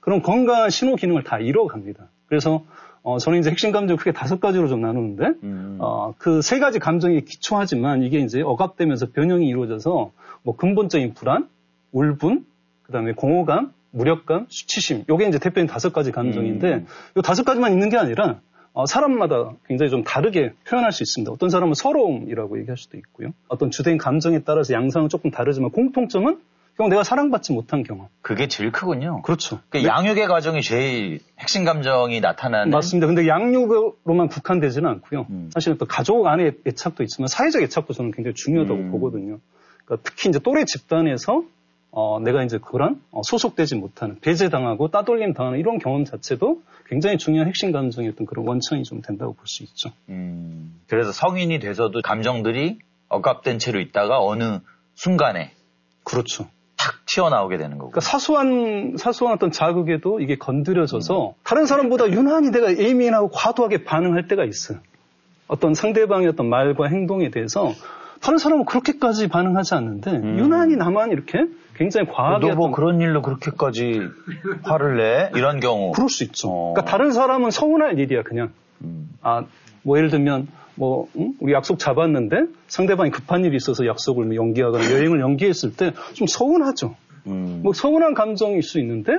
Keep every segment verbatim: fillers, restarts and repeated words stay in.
그런 건강한 신호 기능을 다 잃어갑니다. 그래서 어, 저는 이제 핵심 감정 크게 다섯 가지로 좀 나누는데, 음. 어, 그 세 가지 감정이 기초하지만 이게 이제 억압되면서 변형이 이루어져서 뭐 근본적인 불안, 울분, 그 다음에 공허감, 무력감, 수치심. 요게 이제 대표적인 다섯 가지 감정인데, 음. 요 다섯 가지만 있는 게 아니라, 어, 사람마다 굉장히 좀 다르게 표현할 수 있습니다. 어떤 사람은 서러움이라고 얘기할 수도 있고요. 어떤 주된 감정에 따라서 양상은 조금 다르지만 공통점은 형 내가 사랑받지 못한 경험. 그게 제일 크군요. 그렇죠. 그러니까 양육의 과정이 제일 핵심 감정이 나타나는. 맞습니다. 근데 양육으로만 국한되지는 않고요. 음. 사실은 또 가족 안의 애착도 있지만 사회적 애착도 저는 굉장히 중요하다고 음. 보거든요. 그러니까 특히 이제 또래 집단에서 어, 내가 이제 그런 어, 소속되지 못하는 배제당하고 따돌림 당하는 이런 경험 자체도 굉장히 중요한 핵심 감정이었던 그런 원천이 좀 된다고 볼 수 있죠. 음. 그래서 성인이 돼서도 감정들이 억압된 채로 있다가 어느 순간에. 그렇죠. 탁 튀어나오게 되는 거고. 그러니까 사소한, 사소한 어떤 자극에도 이게 건드려져서 음. 다른 사람보다 유난히 내가 예민하고 과도하게 반응할 때가 있어요. 어떤 상대방의 어떤 말과 행동에 대해서 다른 사람은 그렇게까지 반응하지 않는데 음. 유난히 나만 이렇게 굉장히 과하게. 너 뭐 그런 일로 그렇게까지 화를 내? 이런 경우. 그럴 수 있죠. 어. 그러니까 다른 사람은 서운할 일이야, 그냥. 음. 아, 뭐 예를 들면 뭐 응? 우리 약속 잡았는데 상대방이 급한 일이 있어서 약속을 연기하거나 여행을 연기했을 때 좀 서운하죠. 음. 뭐 서운한 감정일 수 있는데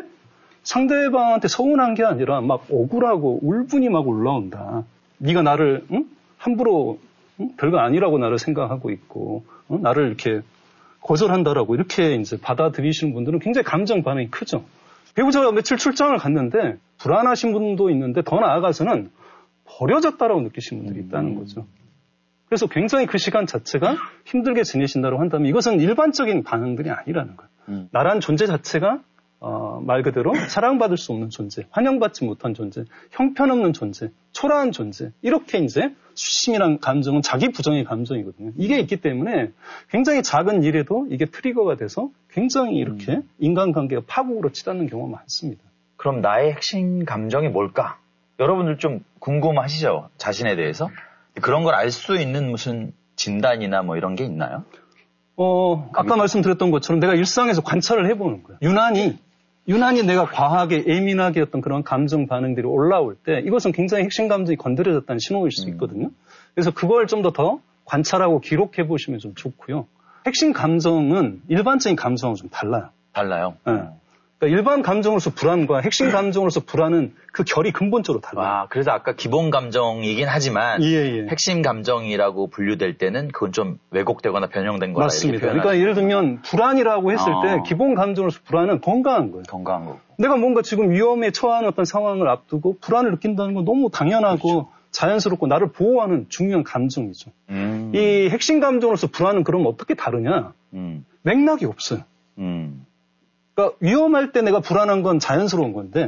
상대방한테 서운한 게 아니라 막 억울하고 울분이 막 올라온다. 네가 나를 응? 함부로 응? 별거 아니라고 나를 생각하고 있고 응? 나를 이렇게 거절한다라고 이렇게 이제 받아들이시는 분들은 굉장히 감정 반응이 크죠. 배우자가 며칠 출장을 갔는데 불안하신 분도 있는데 더 나아가서는 버려졌다라고 느끼시는 분들이 있다는 거죠. 그래서 굉장히 그 시간 자체가 힘들게 지내신다고 한다면 이것은 일반적인 반응들이 아니라는 거예요. 음. 나란 존재 자체가 어, 말 그대로 사랑받을 수 없는 존재, 환영받지 못한 존재, 형편없는 존재, 초라한 존재 이렇게 이제 수심이란 감정은 자기 부정의 감정이거든요. 이게 있기 때문에 굉장히 작은 일에도 이게 트리거가 돼서 굉장히 이렇게 음. 인간관계가 파국으로 치닫는 경우가 많습니다. 그럼 나의 핵심 감정이 뭘까? 여러분들 좀 궁금하시죠? 자신에 대해서? 그런 걸 알 수 있는 무슨 진단이나 뭐 이런 게 있나요? 어, 아까 말씀드렸던 것처럼 내가 일상에서 관찰을 해보는 거예요. 유난히, 유난히 내가 과하게 예민하게 어떤 그런 감정 반응들이 올라올 때 이것은 굉장히 핵심 감정이 건드려졌다는 신호일 수 있거든요. 그래서 그걸 좀 더 더 관찰하고 기록해 보시면 좀 좋고요. 핵심 감정은 일반적인 감정은 좀 달라요. 달라요? 네. 그러니까 일반 감정으로서 불안과 핵심 감정으로서 불안은 그 결이 근본적으로 달라요. 아, 그래서 아까 기본 감정이긴 하지만 예, 예. 핵심 감정이라고 분류될 때는 그건 좀 왜곡되거나 변형된 거다. 맞습니다. 그러니까 예를 들면 불안이라고 했을 어. 때 기본 감정으로서 불안은 건강한 거예요. 건강한 거고. 내가 뭔가 지금 위험에 처한 어떤 상황을 앞두고 불안을 느낀다는 건 너무 당연하고 그렇죠. 자연스럽고 나를 보호하는 중요한 감정이죠. 음. 이 핵심 감정으로서 불안은 그럼 어떻게 다르냐? 음. 맥락이 없어요. 음. 그러니까 위험할 때 내가 불안한 건 자연스러운 건데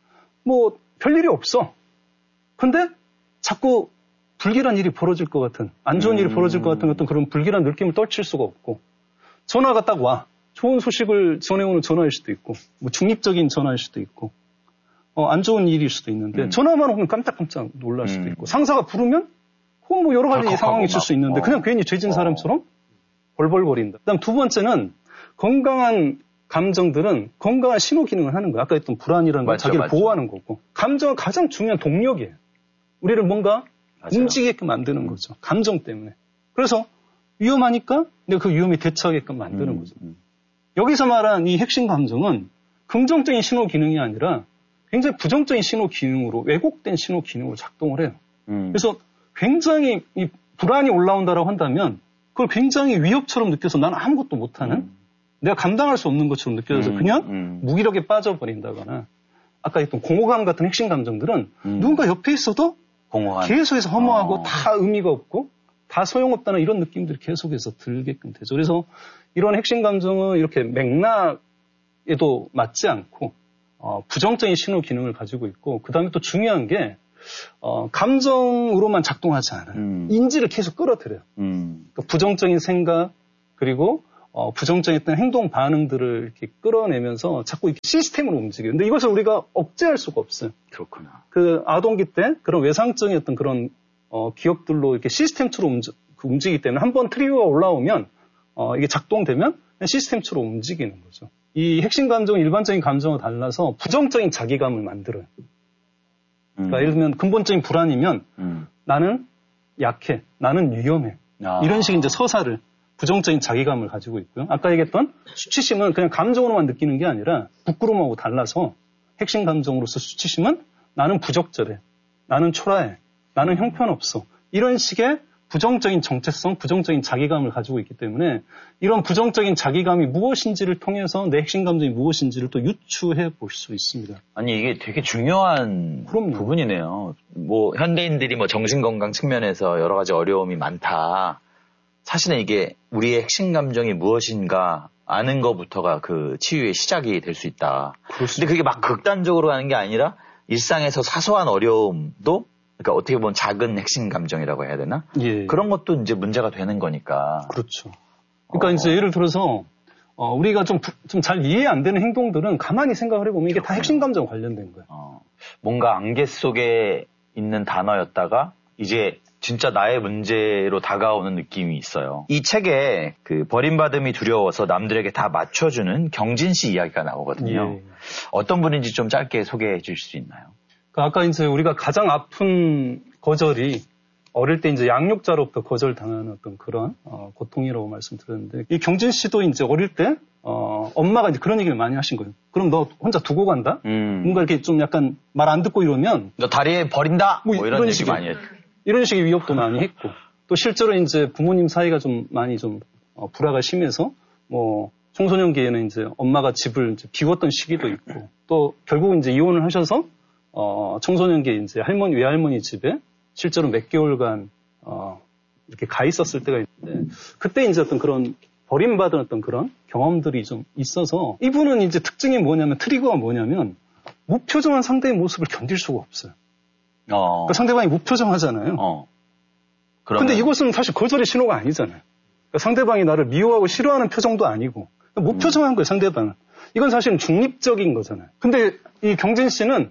뭐 별일이 없어. 근데 자꾸 불길한 일이 벌어질 것 같은 안 좋은 일이 벌어질 것 같은 어떤 그런 불길한 느낌을 떨칠 수가 없고 전화가 딱 와. 좋은 소식을 전해오는 전화일 수도 있고 뭐 중립적인 전화일 수도 있고 어, 안 좋은 일일 수도 있는데 음. 전화만 오면 깜짝깜짝 놀랄 수도 음. 있고 상사가 부르면 그건 뭐 여러 가지 상황이 있을 수 있는데 어. 그냥 괜히 죄진 사람처럼 벌벌거린다. 그다음 두 번째는 건강한 감정들은 건강한 신호 기능을 하는 거예요. 아까 했던 불안이라는 건 자기를 맞죠. 보호하는 거고 감정은 가장 중요한 동력이에요. 우리를 뭔가 맞아요. 움직이게끔 만드는 음. 거죠. 감정 때문에. 그래서 위험하니까 내가 그 위험에 대처하게끔 만드는 음. 거죠. 음. 여기서 말한 이 핵심 감정은 긍정적인 신호 기능이 아니라 굉장히 부정적인 신호 기능으로 왜곡된 신호 기능으로 작동을 해요. 음. 그래서 굉장히 이 불안이 올라온다라고 한다면 그걸 굉장히 위협처럼 느껴서 나는 아무것도 못하는 음. 내가 감당할 수 없는 것처럼 느껴져서 음, 그냥 음. 무기력에 빠져버린다거나 아까 했던 공허감 같은 핵심 감정들은 음. 누군가 옆에 있어도 공허한. 계속해서 허무하고 어. 다 의미가 없고 다 소용없다는 이런 느낌들이 계속해서 들게끔 되죠. 그래서 이런 핵심 감정은 이렇게 맥락에도 맞지 않고 어, 부정적인 신호 기능을 가지고 있고 그 다음에 또 중요한 게 어, 감정으로만 작동하지 않아요. 음. 인지를 계속 끌어들여요. 음. 그러니까 부정적인 생각 그리고 어, 부정적인 행동 반응들을 이렇게 끌어내면서 자꾸 이렇게 시스템으로 움직여요. 근데 이것을 우리가 억제할 수가 없어요. 그렇구나. 그 아동기 때 그런 외상적인 어떤 그런 어, 기억들로 이렇게 시스템처럼 움직, 그 움직이기 때문에 한번 트리거가 올라오면 어, 이게 작동되면 시스템처럼 움직이는 거죠. 이 핵심 감정은 일반적인 감정과 달라서 부정적인 자기감을 만들어요. 그러니까 음. 예를 들면 근본적인 불안이면 음. 나는 약해, 나는 위험해. 아. 이런 식의 이제 서사를 부정적인 자기감을 가지고 있고요. 아까 얘기했던 수치심은 그냥 감정으로만 느끼는 게 아니라 부끄러움하고 달라서 핵심 감정으로서 수치심은 나는 부적절해, 나는 초라해, 나는 형편없어. 이런 식의 부정적인 정체성, 부정적인 자기감을 가지고 있기 때문에 이런 부정적인 자기감이 무엇인지를 통해서 내 핵심 감정이 무엇인지를 또 유추해 볼 수 있습니다. 아니 이게 되게 중요한 그럼요. 부분이네요. 뭐 현대인들이 뭐 정신건강 측면에서 여러 가지 어려움이 많다. 사실은 이게 우리의 핵심 감정이 무엇인가 아는 것부터가 그 치유의 시작이 될 수 있다. 그런데 그게 막 극단적으로 가는 게 아니라 일상에서 사소한 어려움도 그러니까 어떻게 보면 작은 핵심 감정이라고 해야 되나? 예. 그런 것도 이제 문제가 되는 거니까. 그렇죠. 그러니까 어. 이제 예를 들어서 어, 우리가 좀 좀 잘 이해 안 되는 행동들은 가만히 생각을 해보면 이게 그렇구나. 다 핵심 감정 관련된 거예요. 어. 뭔가 안개 속에 있는 단어였다가 이제 진짜 나의 문제로 다가오는 느낌이 있어요. 이 책에 그 버림받음이 두려워서 남들에게 다 맞춰주는 경진 씨 이야기가 나오거든요. 예. 어떤 분인지 좀 짧게 소개해 주실 수 있나요? 아까 이제 우리가 가장 아픈 거절이 어릴 때 이제 양육자로부터 거절당하는 어떤 그런 어, 고통이라고 말씀드렸는데 이 경진 씨도 이제 어릴 때 어, 엄마가 이제 그런 얘기를 많이 하신 거예요. 그럼 너 혼자 두고 간다? 음. 뭔가 이렇게 좀 약간 말 안 듣고 이러면 너 다리에 버린다? 뭐, 뭐 이런, 이런 얘기 식의, 많이 했 이런 식의 위협도 많이 했고 또 실제로 이제 부모님 사이가 좀 많이 좀 어, 불화가 심해서 뭐 청소년기에는 이제 엄마가 집을 이제 비웠던 시기도 있고 또 결국 이제 이혼을 하셔서 어, 청소년기에 이제 할머니, 외할머니 집에 실제로 몇 개월간, 어, 이렇게 가 있었을 때가 있는데, 그때 이제 어떤 그런 버림받은 어떤 그런 경험들이 좀 있어서, 이분은 이제 특징이 뭐냐면, 트리거가 뭐냐면, 무표정한 상대의 모습을 견딜 수가 없어요. 어. 그러니까 상대방이 무표정하잖아요. 어. 그런데 이것은 사실 거절의 신호가 아니잖아요. 그러니까 상대방이 나를 미워하고 싫어하는 표정도 아니고, 그러니까 무표정한 거예요, 상대방은. 이건 사실은 중립적인 거잖아요. 근데 이 경진 씨는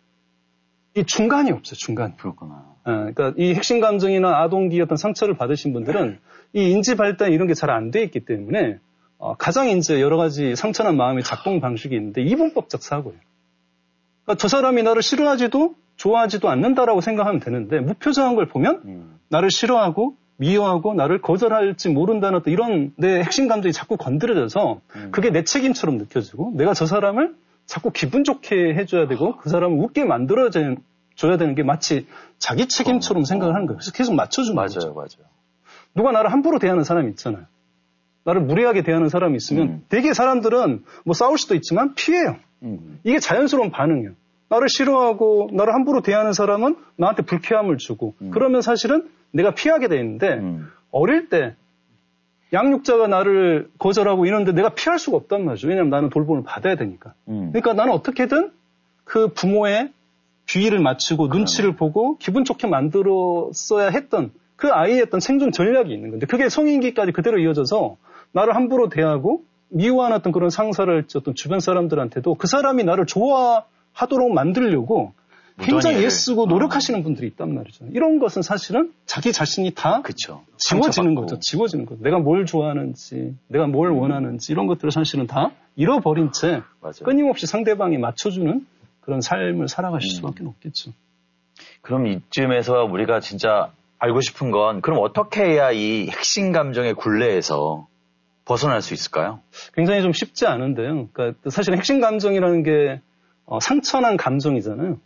이 중간이 없어요, 중간. 그렇구나. 예, 그러니까 이 핵심 감정이나 아동기 어떤 상처를 받으신 분들은 이 인지 발달 이런 게 잘 안 돼 있기 때문에 어, 가장 이제 여러 가지 상처난 마음의 작동 방식이 있는데 이분법적 사고예요. 그러니까 저 사람이 나를 싫어하지도 좋아하지도 않는다라고 생각하면 되는데 무표정한 걸 보면 음. 나를 싫어하고 미워하고 나를 거절할지 모른다는 어떤 이런 내 핵심 감정이 자꾸 건드려져서 음. 그게 내 책임처럼 느껴지고 내가 저 사람을 자꾸 기분 좋게 해줘야 되고 그 사람을 웃게 만들어줘야 되는 게 마치 자기 책임처럼 어, 생각을 하는 거예요. 그래서 계속 맞춰주는 맞아요, 거죠. 맞아요. 누가 나를 함부로 대하는 사람이 있잖아요. 나를 무례하게 대하는 사람이 있으면 음. 되게 사람들은 뭐 싸울 수도 있지만 피해요. 음. 이게 자연스러운 반응이에요. 나를 싫어하고 나를 함부로 대하는 사람은 나한테 불쾌함을 주고 음. 그러면 사실은 내가 피하게 돼 있는데 음. 어릴 때 양육자가 나를 거절하고 이러는데 내가 피할 수가 없단 말이죠. 왜냐하면 나는 돌봄을 받아야 되니까. 음. 그러니까 나는 어떻게든 그 부모의 주의를 맞추고 그러네. 눈치를 보고 기분 좋게 만들었어야 했던 그 아이의 어떤 생존 전략이 있는 건데 그게 성인기까지 그대로 이어져서 나를 함부로 대하고 미워하는 어떤 그런 상사를 어떤 주변 사람들한테도 그 사람이 나를 좋아하도록 만들려고 굉장히 애쓰고 노력하시는 분들이 있단 말이죠. 이런 것은 사실은 자기 자신이 다 그쵸. 지워지는 거죠. 지워지는 거죠. 내가 뭘 좋아하는지, 내가 뭘 음. 원하는지 이런 것들을 사실은 다 잃어버린 채 맞아요. 끊임없이 상대방이 맞춰주는 그런 삶을 살아가실 음. 수밖에 없겠죠. 그럼 이쯤에서 우리가 진짜 알고 싶은 건 그럼 어떻게 해야 이 핵심 감정의 굴레에서 벗어날 수 있을까요? 굉장히 좀 쉽지 않은데요. 그러니까 사실은 핵심 감정이라는 게 어, 상처난 감정이잖아요.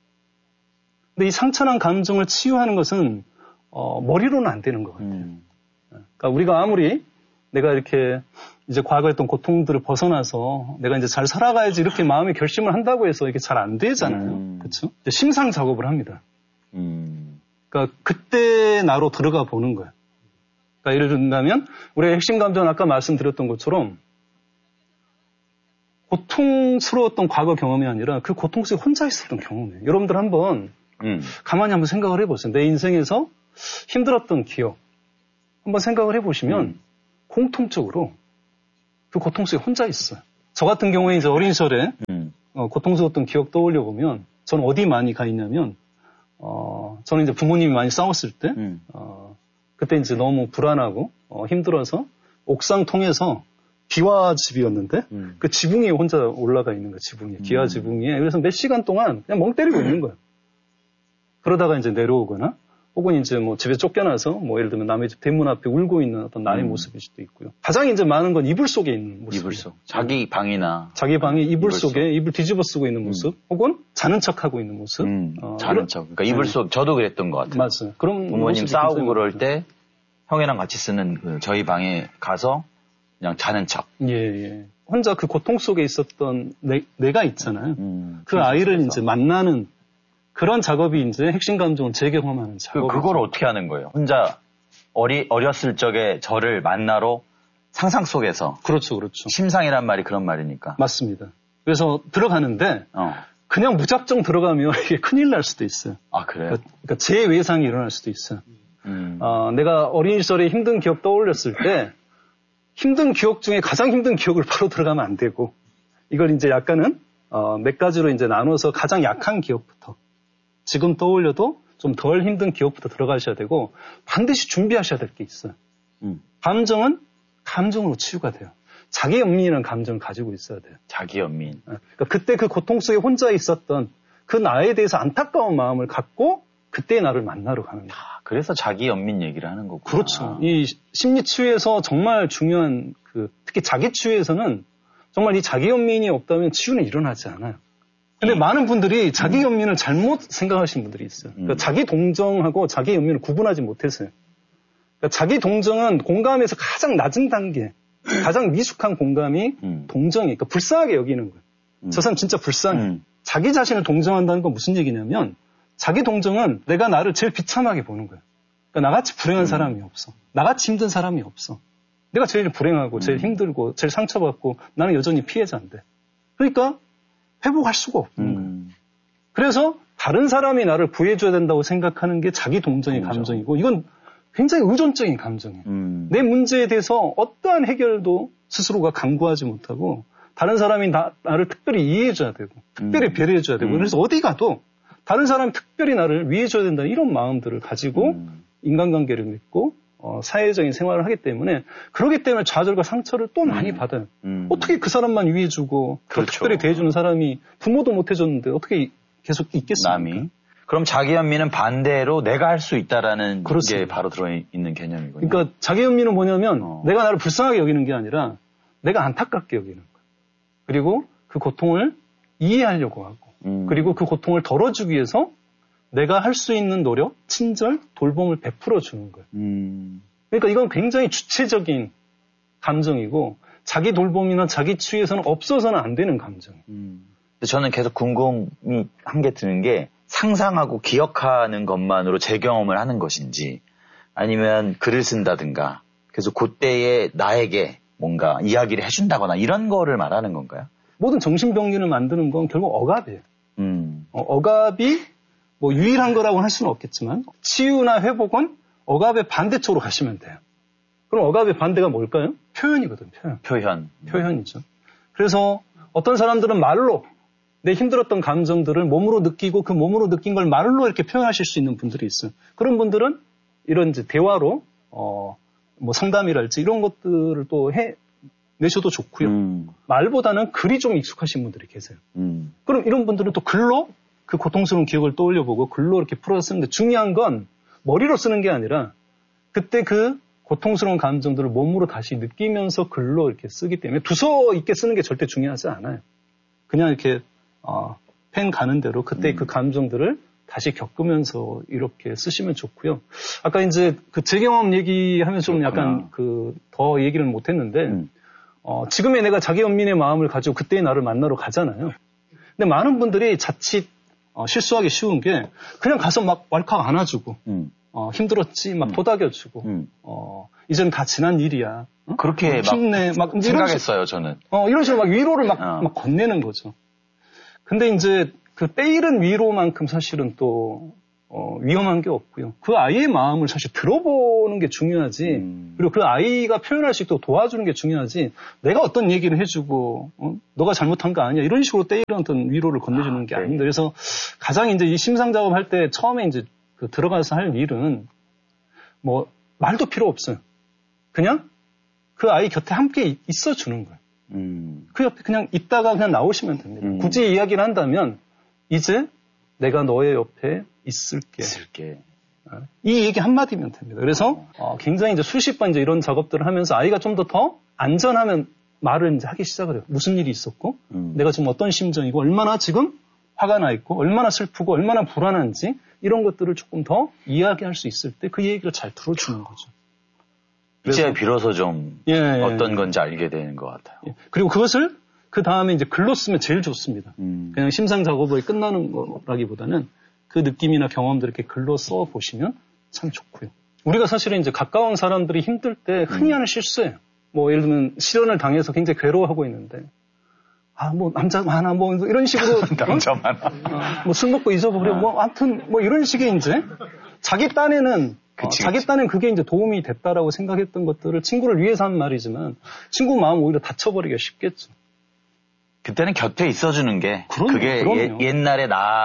근데 이 상처난 감정을 치유하는 것은 어, 머리로는 안 되는 것 같아요. 음. 그러니까 우리가 아무리 내가 이렇게 이제 과거에 했던 고통들을 벗어나서 내가 이제 잘 살아가야지 이렇게 마음의 결심을 한다고 해서 이게 잘 안 되잖아요. 음. 그렇죠? 심상 작업을 합니다. 음. 그러니까 그때 나로 들어가 보는 거예요. 그러니까 예를 든다면 우리의 핵심 감정은 아까 말씀드렸던 것처럼 고통스러웠던 과거 경험이 아니라 그 고통 속에 혼자 있었던 경험이에요. 여러분들 한번 음. 가만히 한번 생각을 해보세요. 내 인생에서 힘들었던 기억 한번 생각을 해보시면 음. 공통적으로 그 고통 속에 혼자 있어요. 저 같은 경우에 이제 어린 시절에 음. 어, 고통스러웠던 기억 떠올려 보면 저는 어디 많이 가 있냐면 어, 저는 이제 부모님이 많이 싸웠을 때 음. 어, 그때 이제 너무 불안하고 어, 힘들어서 옥상 통해서 비와 집이었는데 음. 그 지붕 위에 혼자 올라가 있는 거야. 지붕 위에. 기아 지붕 위에. 그래서 몇 시간 동안 그냥 멍 때리고 있는 거야. 그러다가 이제 내려오거나 혹은 이제 뭐 집에 쫓겨나서 뭐 예를 들면 남의 집 대문 앞에 울고 있는 어떤 나의 음. 모습일 수도 있고요. 가장 이제 많은 건 이불 속에 있는 모습. 이불 속. 자기 방이나. 자기 방에 이불, 이불 속에 속. 이불 뒤집어 쓰고 있는 모습. 음. 혹은 자는 척하고 있는 모습. 음. 어, 자는 척. 그러니까 이불 속 저도 그랬던 것 같아요. 맞아요. 그럼 부모님 싸우고 그럴 때 형이랑 같이 쓰는 그 저희 방에 가서 그냥 자는 척. 예, 예. 혼자 그 고통 속에 있었던 내, 내가 있잖아요. 음, 그 아이를 그래서. 이제 만나는 그런 작업이 이제 핵심 감정을 재경험하는 작업. 그, 그걸 어떻게 하는 거예요? 혼자 어리, 어렸을 적에 저를 만나러 상상 속에서. 그렇죠, 그렇죠. 심상이란 말이 그런 말이니까. 맞습니다. 그래서 들어가는데, 어. 그냥 무작정 들어가면 이게 큰일 날 수도 있어요. 아, 그래요? 그러니까, 그러니까 재외상이 일어날 수도 있어요. 음. 어, 내가 어린 시절에 힘든 기억 떠올렸을 때, 힘든 기억 중에 가장 힘든 기억을 바로 들어가면 안 되고, 이걸 이제 약간은, 어, 몇 가지로 이제 나눠서 가장 약한 기억부터, 지금 떠올려도 좀 덜 힘든 기억부터 들어가셔야 되고, 반드시 준비하셔야 될 게 있어요. 음. 감정은 감정으로 치유가 돼요. 자기 연민이라는 감정을 가지고 있어야 돼요. 자기 연민. 그러니까 그때 그 고통 속에 혼자 있었던 그 나에 대해서 안타까운 마음을 갖고, 그때의 나를 만나러 가는 거예요. 아, 그래서 자기 연민 얘기를 하는 거구나. 그렇죠. 이 심리 치유에서 정말 중요한 그 특히 자기 치유에서는 정말 이 자기 연민이 없다면 치유는 일어나지 않아요. 근데 음. 많은 분들이 자기 연민을 잘못 생각하시는 분들이 있어요. 그러니까 음. 자기 동정하고 자기 연민을 구분하지 못해서요. 그러니까 자기 동정은 공감에서 가장 낮은 단계, 가장 미숙한 공감이 음. 동정이, 그러니까 불쌍하게 여기는 거예요. 음. 저 사람 진짜 불쌍해. 음. 자기 자신을 동정한다는 건 무슨 얘기냐면 자기 동정은 내가 나를 제일 비참하게 보는 거예요. 그러니까 나같이 불행한 음. 사람이 없어. 나같이 힘든 사람이 없어. 내가 제일 불행하고 음. 제일 힘들고 제일 상처받고 나는 여전히 피해자인데. 그러니까 회복할 수가 없는 음. 거예요. 그래서 다른 사람이 나를 구해줘야 된다고 생각하는 게 자기 동정의 동정. 감정이고 이건 굉장히 의존적인 감정이에요. 음. 내 문제에 대해서 어떠한 해결도 스스로가 강구하지 못하고 다른 사람이 나, 나를 특별히 이해해줘야 되고 특별히 음. 배려해줘야 되고 음. 그래서 어디 가도 다른 사람이 특별히 나를 위해줘야 된다는 이런 마음들을 가지고 음. 인간관계를 맺고 어, 사회적인 생활을 하기 때문에 그러기 때문에 좌절과 상처를 또 많이 음. 받아요. 음. 어떻게 그 사람만 위해주고 그렇죠. 특별히 대해주는 사람이 부모도 못해줬는데 어떻게 계속 있겠습니까? 남이. 그럼 자기 연민은 반대로 내가 할 수 있다라는 그렇습니다. 게 바로 들어있는 개념이거든요. 그러니까 자기 연민은 뭐냐면 어. 내가 나를 불쌍하게 여기는 게 아니라 내가 안타깝게 여기는 거예요. 그리고 그 고통을 이해하려고 하고 음. 그리고 그 고통을 덜어주기 위해서 내가 할 수 있는 노력, 친절, 돌봄을 베풀어 주는 거예요. 음. 그러니까 이건 굉장히 주체적인 감정이고 자기 돌봄이나 자기 치유에서는 없어서는 안 되는 감정이에요. 음. 저는 계속 궁금이 한 게 드는 게 상상하고 기억하는 것만으로 재경험을 하는 것인지 아니면 글을 쓴다든가 그래서 그때의 나에게 뭔가 이야기를 해준다거나 이런 거를 말하는 건가요? 모든 정신병리를 만드는 건 결국 억압이에요. 음. 어, 억압이 뭐 유일한 거라고 할 수는 없겠지만 치유나 회복은 억압의 반대쪽으로 가시면 돼요. 그럼 억압의 반대가 뭘까요? 표현이거든, 표현. 표현. 표현이죠. 그래서 어떤 사람들은 말로 내 힘들었던 감정들을 몸으로 느끼고 그 몸으로 느낀 걸 말로 이렇게 표현하실 수 있는 분들이 있어요. 그런 분들은 이런 이제 대화로 어, 뭐 상담이랄지 이런 것들을 또 해 내셔도 좋고요. 음. 말보다는 글이 좀 익숙하신 분들이 계세요. 음. 그럼 이런 분들은 또 글로 그 고통스러운 기억을 떠올려보고 글로 이렇게 풀어서 쓰는데 중요한 건 머리로 쓰는 게 아니라 그때 그 고통스러운 감정들을 몸으로 다시 느끼면서 글로 이렇게 쓰기 때문에 두서 있게 쓰는 게 절대 중요하지 않아요. 그냥 이렇게 어, 펜 가는 대로 그때 음. 그 감정들을 다시 겪으면서 이렇게 쓰시면 좋고요. 아까 이제 그 재경험 얘기하면서 좀 약간 그 더 얘기를 못 했는데 음. 어, 지금의 내가 자기 연민의 마음을 가지고 그때의 나를 만나러 가잖아요. 근데 많은 분들이 자칫 어, 실수하기 쉬운 게 그냥 가서 막 왈칵 안아주고 음. 어, 힘들었지 막 음. 도닥여주고 음. 어, 이제는 다 지난 일이야. 어? 그렇게 힘내 막 생각했어요 저는. 어, 이런 식으로 막 위로를 막, 어. 막 건네는 거죠. 근데 이제 그 때이른 위로만큼 사실은 또 어, 위험한 게 없고요. 그 아이의 마음을 사실 들어보는 게 중요하지. 음. 그리고 그 아이가 표현할 수 있도록 도와주는 게 중요하지. 내가 어떤 얘기를 해주고 어? 너가 잘못한 거 아니야. 이런 식으로 때이른 어떤 위로를 건네주는 게 아, 네. 아닙니다. 그래서 가장 이제 이 심상 작업할 때 처음에 이제 그 들어가서 할 일은 뭐 말도 필요 없어요. 그냥 그 아이 곁에 함께 있어주는 거예요. 음. 그 옆에 그냥 있다가 그냥 나오시면 됩니다. 음. 굳이 이야기를 한다면 이제 내가 너의 옆에 있을게. 있을게. 이 얘기 한마디면 됩니다. 그래서 어, 굉장히 이제 수십 번 이제 이런 작업들을 하면서 아이가 좀 더 더 안전하면 말을 이제 하기 시작을 해요. 무슨 일이 있었고, 음. 내가 지금 어떤 심정이고, 얼마나 지금 화가 나 있고, 얼마나 슬프고, 얼마나 불안한지, 이런 것들을 조금 더 이야기할 수 있을 때 그 얘기를 잘 들어주는 거죠. 이제 비로소 좀 예, 예, 어떤 건지 알게 되는 것 같아요. 예. 그리고 그것을 그 다음에 이제 글로 쓰면 제일 좋습니다. 음. 그냥 심상 작업이 끝나는 거라기보다는 그 느낌이나 경험들 이렇게 글로 써 보시면 참 좋고요. 우리가 사실은 이제 가까운 사람들이 힘들 때 흔히 하는 실수예요. 뭐 예를 들면 실연을 당해서 굉장히 괴로워하고 있는데 아 뭐 남자 많아 뭐 이런 식으로 남자 많아 어, 뭐 술 먹고 잊어버려 아. 뭐 아무튼 뭐 이런 식의 이제 자기 딴에는 그치, 어, 자기 그치. 딴엔 그게 이제 도움이 됐다라고 생각했던 것들을 친구를 위해서 한 말이지만 친구 마음 오히려 다쳐버리기가 쉽겠죠. 그때는 곁에 있어주는 게 그럼요, 그게 예, 옛날에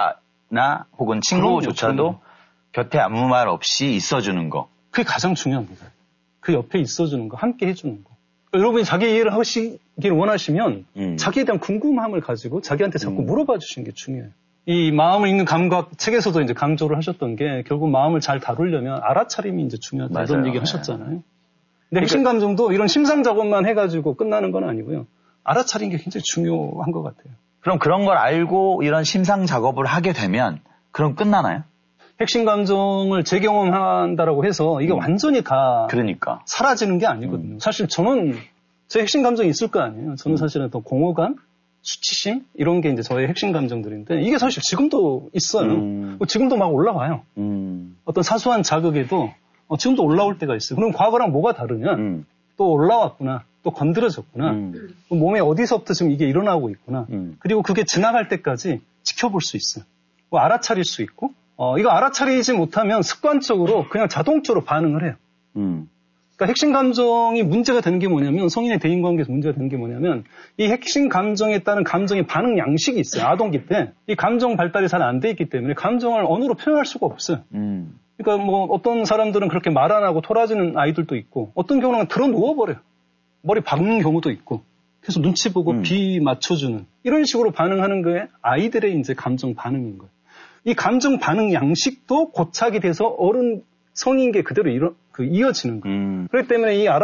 나나 혹은 친구조차도 그럼요, 그럼요. 곁에 아무 말 없이 있어주는 거. 그게 가장 중요합니다. 그 옆에 있어주는 거, 함께 해주는 거. 여러분이 자기 이해를 하시길 원하시면 음. 자기에 대한 궁금함을 가지고 자기한테 자꾸 음. 물어봐 주시는 게 중요해요. 이 마음을 읽는 감각 책에서도 이제 강조를 하셨던 게 결국 마음을 잘 다루려면 알아차림이 이제 중요하다. 맞아요. 이런 얘기 하셨잖아요. 근데 핵심 감정도 이런 심상 작업만 해가지고 끝나는 건 아니고요. 알아차린 게 굉장히 중요한 것 같아요. 그럼 그런 걸 알고 이런 심상 작업을 하게 되면 그럼 끝나나요? 핵심 감정을 재경험한다라고 해서 이게 음. 완전히 다 그러니까. 사라지는 게 아니거든요. 음. 사실 저는 제 핵심 감정이 있을 거 아니에요. 저는 사실은 또 공허감, 수치심 이런 게 이제 저의 핵심 감정들인데 이게 사실 지금도 있어요. 음. 지금도 막 올라와요. 음. 어떤 사소한 자극에도 어, 지금도 올라올 때가 있어요. 그럼 과거랑 뭐가 다르냐? 음. 또 올라왔구나. 또 건드려졌구나. 음. 몸에 어디서부터 지금 이게 일어나고 있구나. 음. 그리고 그게 지나갈 때까지 지켜볼 수 있어요. 뭐 알아차릴 수 있고 어, 이거 알아차리지 못하면 습관적으로 그냥 자동적으로 반응을 해요. 음. 그러니까 핵심 감정이 문제가 되는 게 뭐냐면 성인의 대인관계에서 문제가 되는 게 뭐냐면 이 핵심 감정에 따른 감정의 반응 양식이 있어요. 아동기 때. 이 감정 발달이 잘 안 돼 있기 때문에 감정을 언어로 표현할 수가 없어요. 음. 그러니까 뭐 어떤 사람들은 그렇게 말 안 하고 토라지는 아이들도 있고 어떤 경우는 들어 누워버려요. 머리 박는 경우도 있고 그래서 눈치 보고 음. 비 맞춰주는 이런 식으로 반응하는 게 아이들의 이제 감정 반응인 거예요. 이 감정 반응 양식도 고착이 돼서 어른 성인계 그대로 이러, 그 이어지는 거예요. 음. 그렇기 때문에 이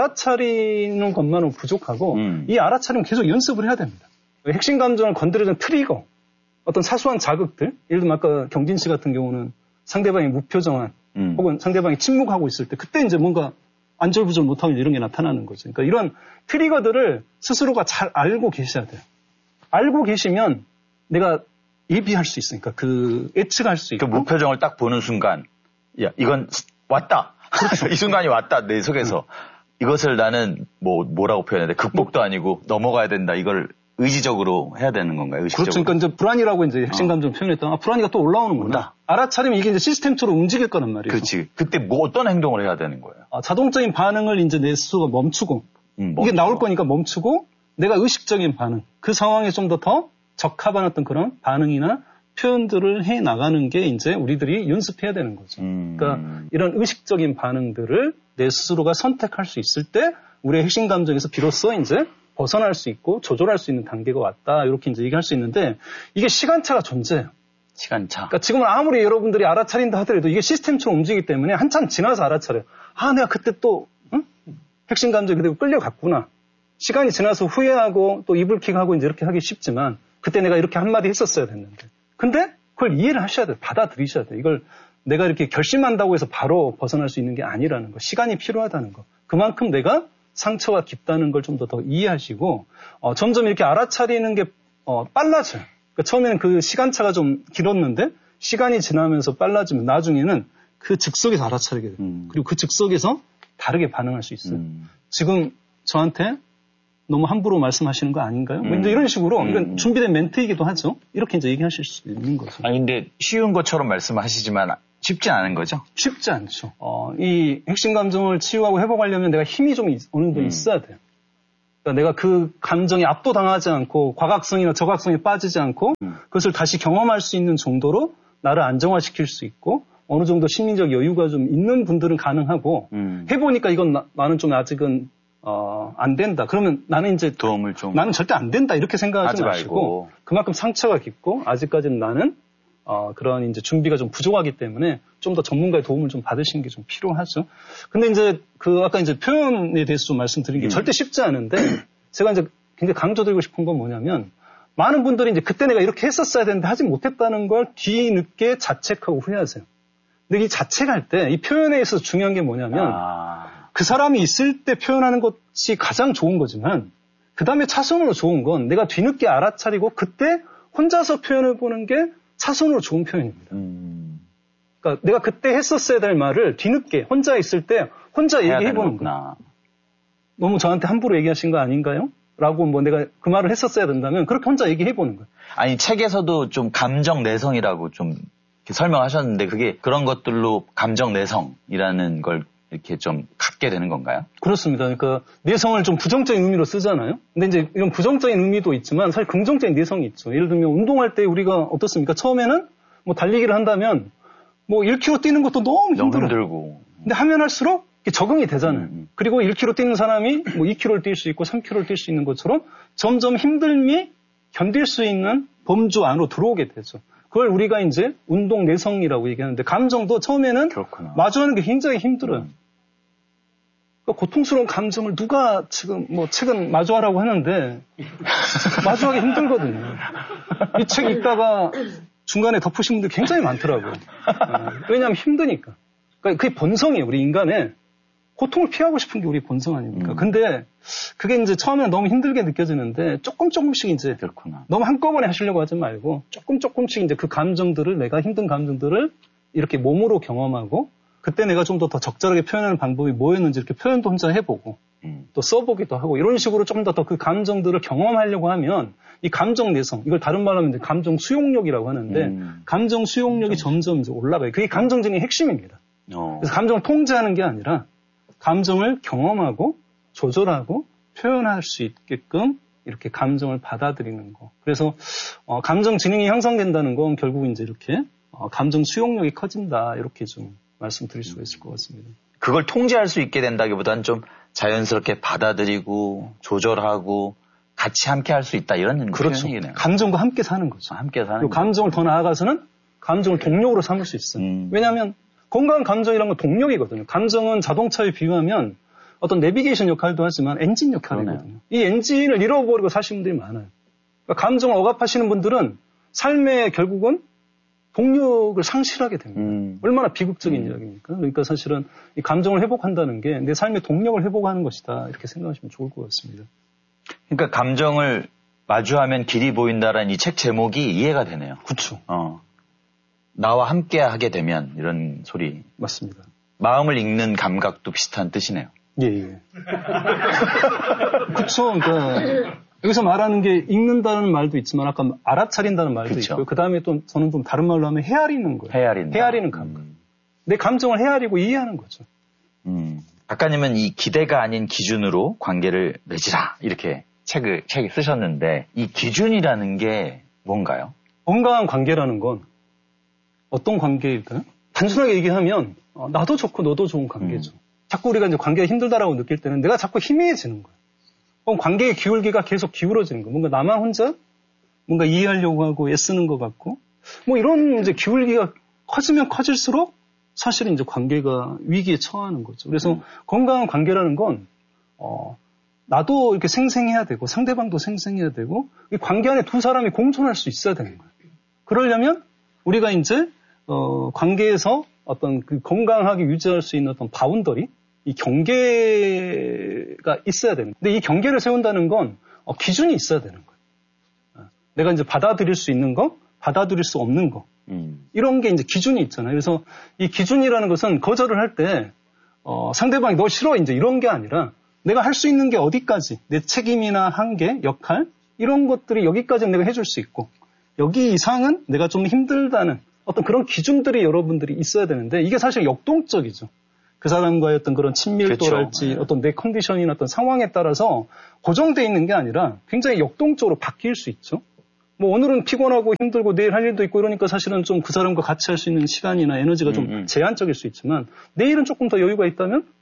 알아차리는 것만은 부족하고 음. 이 알아차리면 계속 연습을 해야 됩니다. 핵심 감정을 건드려준 트리거, 어떤 사소한 자극들, 예를 들면 아까 경진 씨 같은 경우는 상대방이 무표정한 음. 혹은 상대방이 침묵하고 있을 때 그때 이제 뭔가 안절부절 못하면 이런 게 나타나는 거죠. 그러니까 이런 트리거들을 스스로가 잘 알고 계셔야 돼요. 알고 계시면 내가 예비할 수 있으니까 그 예측할 수 있고. 그 무표정을 딱 보는 순간, 야 이건 왔다. 그렇죠. 이 순간이 왔다 내 속에서. 음. 이것을 나는 뭐 뭐라고 표현해야 돼? 극복도 뭐. 아니고 넘어가야 된다. 이걸 의지적으로 해야 되는 건가요? 의식적으로. 그렇죠. 그러니까 이제 불안이라고 이제 핵심 감정 어. 표현했던 아, 불안이가 또 올라오는구나. 알아차리면 이게 이제 시스템처럼 움직일 거란 말이에요. 그렇지. 그때 뭐 어떤 행동을 해야 되는 거예요? 아, 자동적인 반응을 이제 내 스스로가 멈추고 음, 이게 나올 거니까 멈추고 내가 의식적인 반응 그 상황에 좀 더 더 적합한 어떤 그런 반응이나 표현들을 해 나가는 게 이제 우리들이 연습해야 되는 거죠. 음. 그러니까 이런 의식적인 반응들을 내 스스로가 선택할 수 있을 때 우리의 핵심 감정에서 비로소 이제 벗어날 수 있고 조절할 수 있는 단계가 왔다. 이렇게 이제 얘기할 수 있는데 이게 시간차가 존재해요. 시간차. 그러니까 지금은 아무리 여러분들이 알아차린다 하더라도 이게 시스템처럼 움직이기 때문에 한참 지나서 알아차려요. 아, 내가 그때 또 응? 핵심 감정이 그대로 끌려갔구나. 시간이 지나서 후회하고 또 이불킥하고 이제 이렇게 하기 쉽지만 그때 내가 이렇게 한마디 했었어야 됐는데. 근데 그걸 이해를 하셔야 돼요. 받아들이셔야 돼요. 이걸 내가 이렇게 결심한다고 해서 바로 벗어날 수 있는 게 아니라는 거. 시간이 필요하다는 거. 그만큼 내가 상처가 깊다는 걸 좀 더 더 이해하시고 어, 점점 이렇게 알아차리는 게 어, 빨라져요. 그러니까 처음에는 그 시간차가 좀 길었는데 시간이 지나면서 빨라지면 나중에는 그 즉석에서 알아차리게 돼요. 음. 그리고 그 즉석에서 다르게 반응할 수 있어요. 음. 지금 저한테 너무 함부로 말씀하시는 거 아닌가요? 음. 뭐 이런 식으로 이건 준비된 멘트이기도 하죠. 이렇게 이제 얘기하실 수 있는 거죠. 아니 근데 쉬운 것처럼 말씀하시지만 쉽지 않은 거죠? 쉽지 않죠. 어, 이 핵심 감정을 치유하고 회복하려면 내가 힘이 좀 어느 정도 음. 있어야 돼요. 그러니까 내가 그 감정에 압도당하지 않고 과각성이나 저각성에 빠지지 않고 음. 그것을 다시 경험할 수 있는 정도로 나를 안정화시킬 수 있고 어느 정도 심리적 여유가 좀 있는 분들은 가능하고 음. 해보니까 이건 나, 나는 좀 아직은 어, 안 된다. 그러면 나는 이제 도움을 좀 나는 절대 안 된다 이렇게 생각하지 마시고 말고. 그만큼 상처가 깊고 아직까지는 나는 어, 그런 이제 준비가 좀 부족하기 때문에 좀 더 전문가의 도움을 좀 받으시는 게 좀 필요하죠. 근데 이제 그 아까 이제 표현에 대해서 좀 말씀드린 게 음. 절대 쉽지 않은데 제가 이제 굉장히 강조드리고 싶은 건 뭐냐면 많은 분들이 이제 그때 내가 이렇게 했었어야 되는데 하지 못했다는 걸 뒤늦게 자책하고 후회하세요. 근데 이 자책할 때 이 표현에 있어서 중요한 게 뭐냐면 아. 그 사람이 있을 때 표현하는 것이 가장 좋은 거지만 그 다음에 차선으로 좋은 건 내가 뒤늦게 알아차리고 그때 혼자서 표현해보는 게 차선으로 좋은 표현입니다. 음. 그러니까 내가 그때 했었어야 될 말을 뒤늦게 혼자 있을 때 혼자 얘기해보는 거야. 너무 저한테 함부로 얘기하신 거 아닌가요? 라고 뭐 내가 그 말을 했었어야 된다면 그렇게 혼자 얘기해보는 거야. 아니 책에서도 좀 감정 내성이라고 좀 설명하셨는데 그게 그런 것들로 감정 내성이라는 걸 이렇게 좀 갖게 되는 건가요? 그렇습니다. 그러니까 내성을 좀 부정적인 의미로 쓰잖아요. 근데 이제 이런 부정적인 의미도 있지만 사실 긍정적인 내성이 있죠. 예를 들면 운동할 때 우리가 어떻습니까? 처음에는 뭐 달리기를 한다면 뭐 일 킬로미터 뛰는 것도 너무 힘들어요. 힘들고. 근데 하면 할수록 적응이 되잖아요. 음. 그리고 일 킬로미터 뛰는 사람이 뭐 이 킬로미터를 뛸 수 있고 삼 킬로미터를 뛸 수 있는 것처럼 점점 힘듦이 견딜 수 있는 범주 안으로 들어오게 되죠. 그걸 우리가 이제 운동 내성이라고 얘기하는데 감정도 처음에는 그렇구나. 마주하는 게 굉장히 힘들어요. 음. 그러니까 고통스러운 감정을 누가 지금 뭐 책은 마주하라고 하는데 마주하기 힘들거든요. 이 책 읽다가 중간에 덮으신 분들 굉장히 많더라고요. 왜냐하면 힘드니까. 그러니까 그게 본성이에요. 우리 인간의 고통을 피하고 싶은 게 우리 본성 아닙니까? 음. 근데 그게 이제 처음에는 너무 힘들게 느껴지는데 조금 조금씩 이제 그렇구나. 너무 한꺼번에 하시려고 하지 말고 조금 조금씩 이제 그 감정들을 내가 힘든 감정들을 이렇게 몸으로 경험하고 그때 내가 좀 더 더 적절하게 표현하는 방법이 뭐였는지 이렇게 표현도 혼자 해보고 음. 또 써보기도 하고 이런 식으로 좀 더 더 그 감정들을 경험하려고 하면 이 감정 내성 이걸 다른 말로 하면 이제 감정 수용력이라고 하는데 음. 감정 수용력이 감정. 점점 이제 올라가요. 그게 감정적인 핵심입니다. 어. 그래서 감정을 통제하는 게 아니라 감정을 경험하고 조절하고 표현할 수 있게끔 이렇게 감정을 받아들이는 거. 그래서 어, 감정 지능이 향상된다는 건 결국 이제 이렇게 어, 감정 수용력이 커진다 이렇게 좀 말씀드릴 수가 있을 것 같습니다. 그걸 통제할 수 있게 된다기보다는 좀 자연스럽게 받아들이고 조절하고 같이 함께 할 수 있다 이런 그렇죠. 표현이네요. 감정과 함께 사는 거죠. 아, 함께 사는 그리고 감정을 더 나아가서는 감정을 동력으로 삼을 수 있어요. 음. 왜냐하면 건강한 감정이란 건 동력이거든요. 감정은 자동차에 비유하면 어떤 내비게이션 역할도 하지만 엔진 역할이거든요. 그러네요. 이 엔진을 잃어버리고 사시는 분들이 많아요. 그러니까 감정을 억압하시는 분들은 삶의 결국은 동력을 상실하게 됩니다. 음. 얼마나 비극적인 음. 이야기입니까? 그러니까 사실은 이 감정을 회복한다는 게 내 삶의 동력을 회복하는 것이다. 이렇게 생각하시면 좋을 것 같습니다. 그러니까 감정을 마주하면 길이 보인다라는 이 책 제목이 이해가 되네요. 그렇죠. 어. 나와 함께 하게 되면 이런 소리. 맞습니다. 마음을 읽는 감각도 비슷한 뜻이네요. 예, 예. 그렇죠. 그러니까 여기서 말하는 게 읽는다는 말도 있지만 아까 알아차린다는 말도 그쵸. 있고요. 그 다음에 또 저는 좀 다른 말로 하면 헤아리는 거예요. 헤아린다. 헤아리는 감각. 음. 내 감정을 헤아리고 이해하는 거죠. 음. 작가님은 이 기대가 아닌 기준으로 관계를 맺으라 이렇게 책을 책을 쓰셨는데 이 기준이라는 게 뭔가요? 건강한 관계라는 건 어떤 관계일까요? 단순하게 얘기하면 어, 나도 좋고 너도 좋은 관계죠. 음. 자꾸 우리가 이제 관계가 힘들다라고 느낄 때는 내가 자꾸 희미해지는 거예요. 그럼 관계의 기울기가 계속 기울어지는 거예요. 뭔가 나만 혼자 뭔가 이해하려고 하고 애쓰는 것 같고 뭐 이런 이제 기울기가 커지면 커질수록 사실은 이제 관계가 위기에 처하는 거죠. 그래서 음. 건강한 관계라는 건 어, 나도 이렇게 생생해야 되고 상대방도 생생해야 되고 이 관계 안에 두 사람이 공존할 수 있어야 되는 거예요. 그러려면 우리가 이제 어, 관계에서 어떤 그 건강하게 유지할 수 있는 어떤 바운더리, 이 경계가 있어야 되는 거예요. 근데 이 경계를 세운다는 건 어, 기준이 있어야 되는 거예요. 내가 이제 받아들일 수 있는 거, 받아들일 수 없는 거. 음. 이런 게 이제 기준이 있잖아요. 그래서 이 기준이라는 것은 거절을 할 때, 어, 상대방이 너 싫어, 이제 이런 게 아니라 내가 할 수 있는 게 어디까지, 내 책임이나 한계, 역할, 이런 것들이 여기까지는 내가 해줄 수 있고, 여기 이상은 내가 좀 힘들다는 어떤 그런 기준들이 여러분들이 있어야 되는데, 이게 사실 역동적이죠. 그 사람과의 어떤 그런 친밀도랄지, 그렇죠. 어떤 내 컨디션이나 어떤 상황에 따라서 고정되어 있는 게 아니라 굉장히 역동적으로 바뀔 수 있죠. 뭐 오늘은 피곤하고 힘들고 내일 할 일도 있고 이러니까 사실은 좀 그 사람과 같이 할 수 있는 시간이나 에너지가 좀 음, 음. 제한적일 수 있지만 내일은 조금 더 여유가 있다면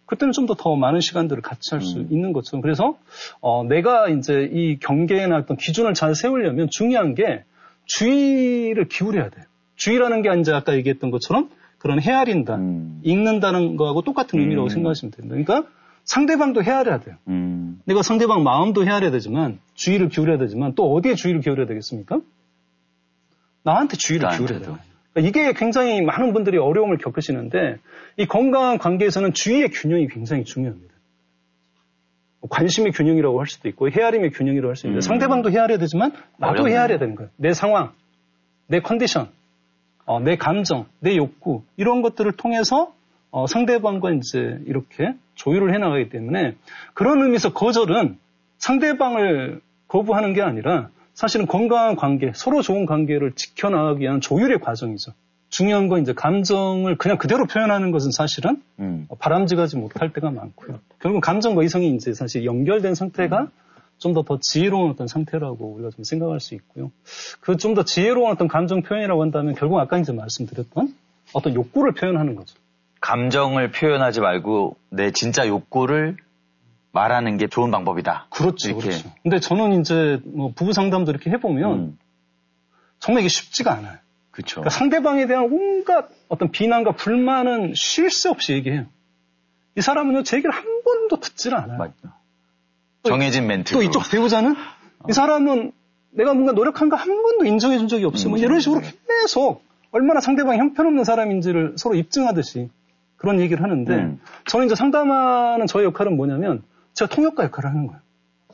그때는 좀 더 더 많은 시간들을 같이 할 수 음. 있는 것처럼. 그래서, 어, 내가 이제 이 경계나 어떤 기준을 잘 세우려면 중요한 게 주의를 기울여야 돼요. 주의라는 게 이제 아까 얘기했던 것처럼 그런 헤아린다, 음. 읽는다는 거하고 똑같은 의미라고 음. 생각하시면 됩니다. 그러니까 상대방도 헤아려야 돼요. 음. 내가 상대방 마음도 헤아려야 되지만, 주의를 기울여야 되지만, 또 어디에 주의를 기울여야 되겠습니까? 나한테 주의를 기울여야 돼요. 그러니까 이게 굉장히 많은 분들이 어려움을 겪으시는데, 이 건강한 관계에서는 주의의 균형이 굉장히 중요합니다. 관심의 균형이라고 할 수도 있고, 헤아림의 균형이라고 할 수 있는데, 음. 상대방도 헤아려야 되지만, 나도 어렵네. 헤아려야 되는 거예요. 내 상황, 내 컨디션, 어, 내 감정, 내 욕구, 이런 것들을 통해서 어, 상대방과 이제 이렇게 조율을 해나가기 때문에 그런 의미에서 거절은 상대방을 거부하는 게 아니라 사실은 건강한 관계, 서로 좋은 관계를 지켜나가기 위한 조율의 과정이죠. 중요한 건 이제 감정을 그냥 그대로 표현하는 것은 사실은 음. 바람직하지 못할 때가 많고요. 결국 감정과 이성이 이제 사실 연결된 상태가 음. 좀 더 더 지혜로운 어떤 상태라고 우리가 좀 생각할 수 있고요. 그 좀 더 지혜로운 어떤 감정 표현이라고 한다면 결국 아까 이제 말씀드렸던 어떤 욕구를 표현하는 거죠. 감정을 표현하지 말고 내 진짜 욕구를 말하는 게 좋은 방법이다. 그렇죠. 이렇게. 그렇죠. 근데 저는 이제 뭐 부부 상담도 이렇게 해보면 음. 정말 이게 쉽지가 않아요. 그렇죠. 그러니까 상대방에 대한 온갖 어떤 비난과 불만은 쉴 새 없이 얘기해요. 이 사람은요, 제 얘기를 한 번도 듣지를 않아요. 맞죠. 정해진 멘트. 또 이쪽 배우자는 어. 이 사람은 내가 뭔가 노력한 거 한 번도 인정해 준 적이 없어요. 음. 뭐 이런 식으로 계속 얼마나 상대방이 형편없는 사람인지를 서로 입증하듯이 그런 얘기를 하는데 음. 저는 이제 상담하는 저의 역할은 뭐냐면 제가 통역가 역할을 하는 거예요.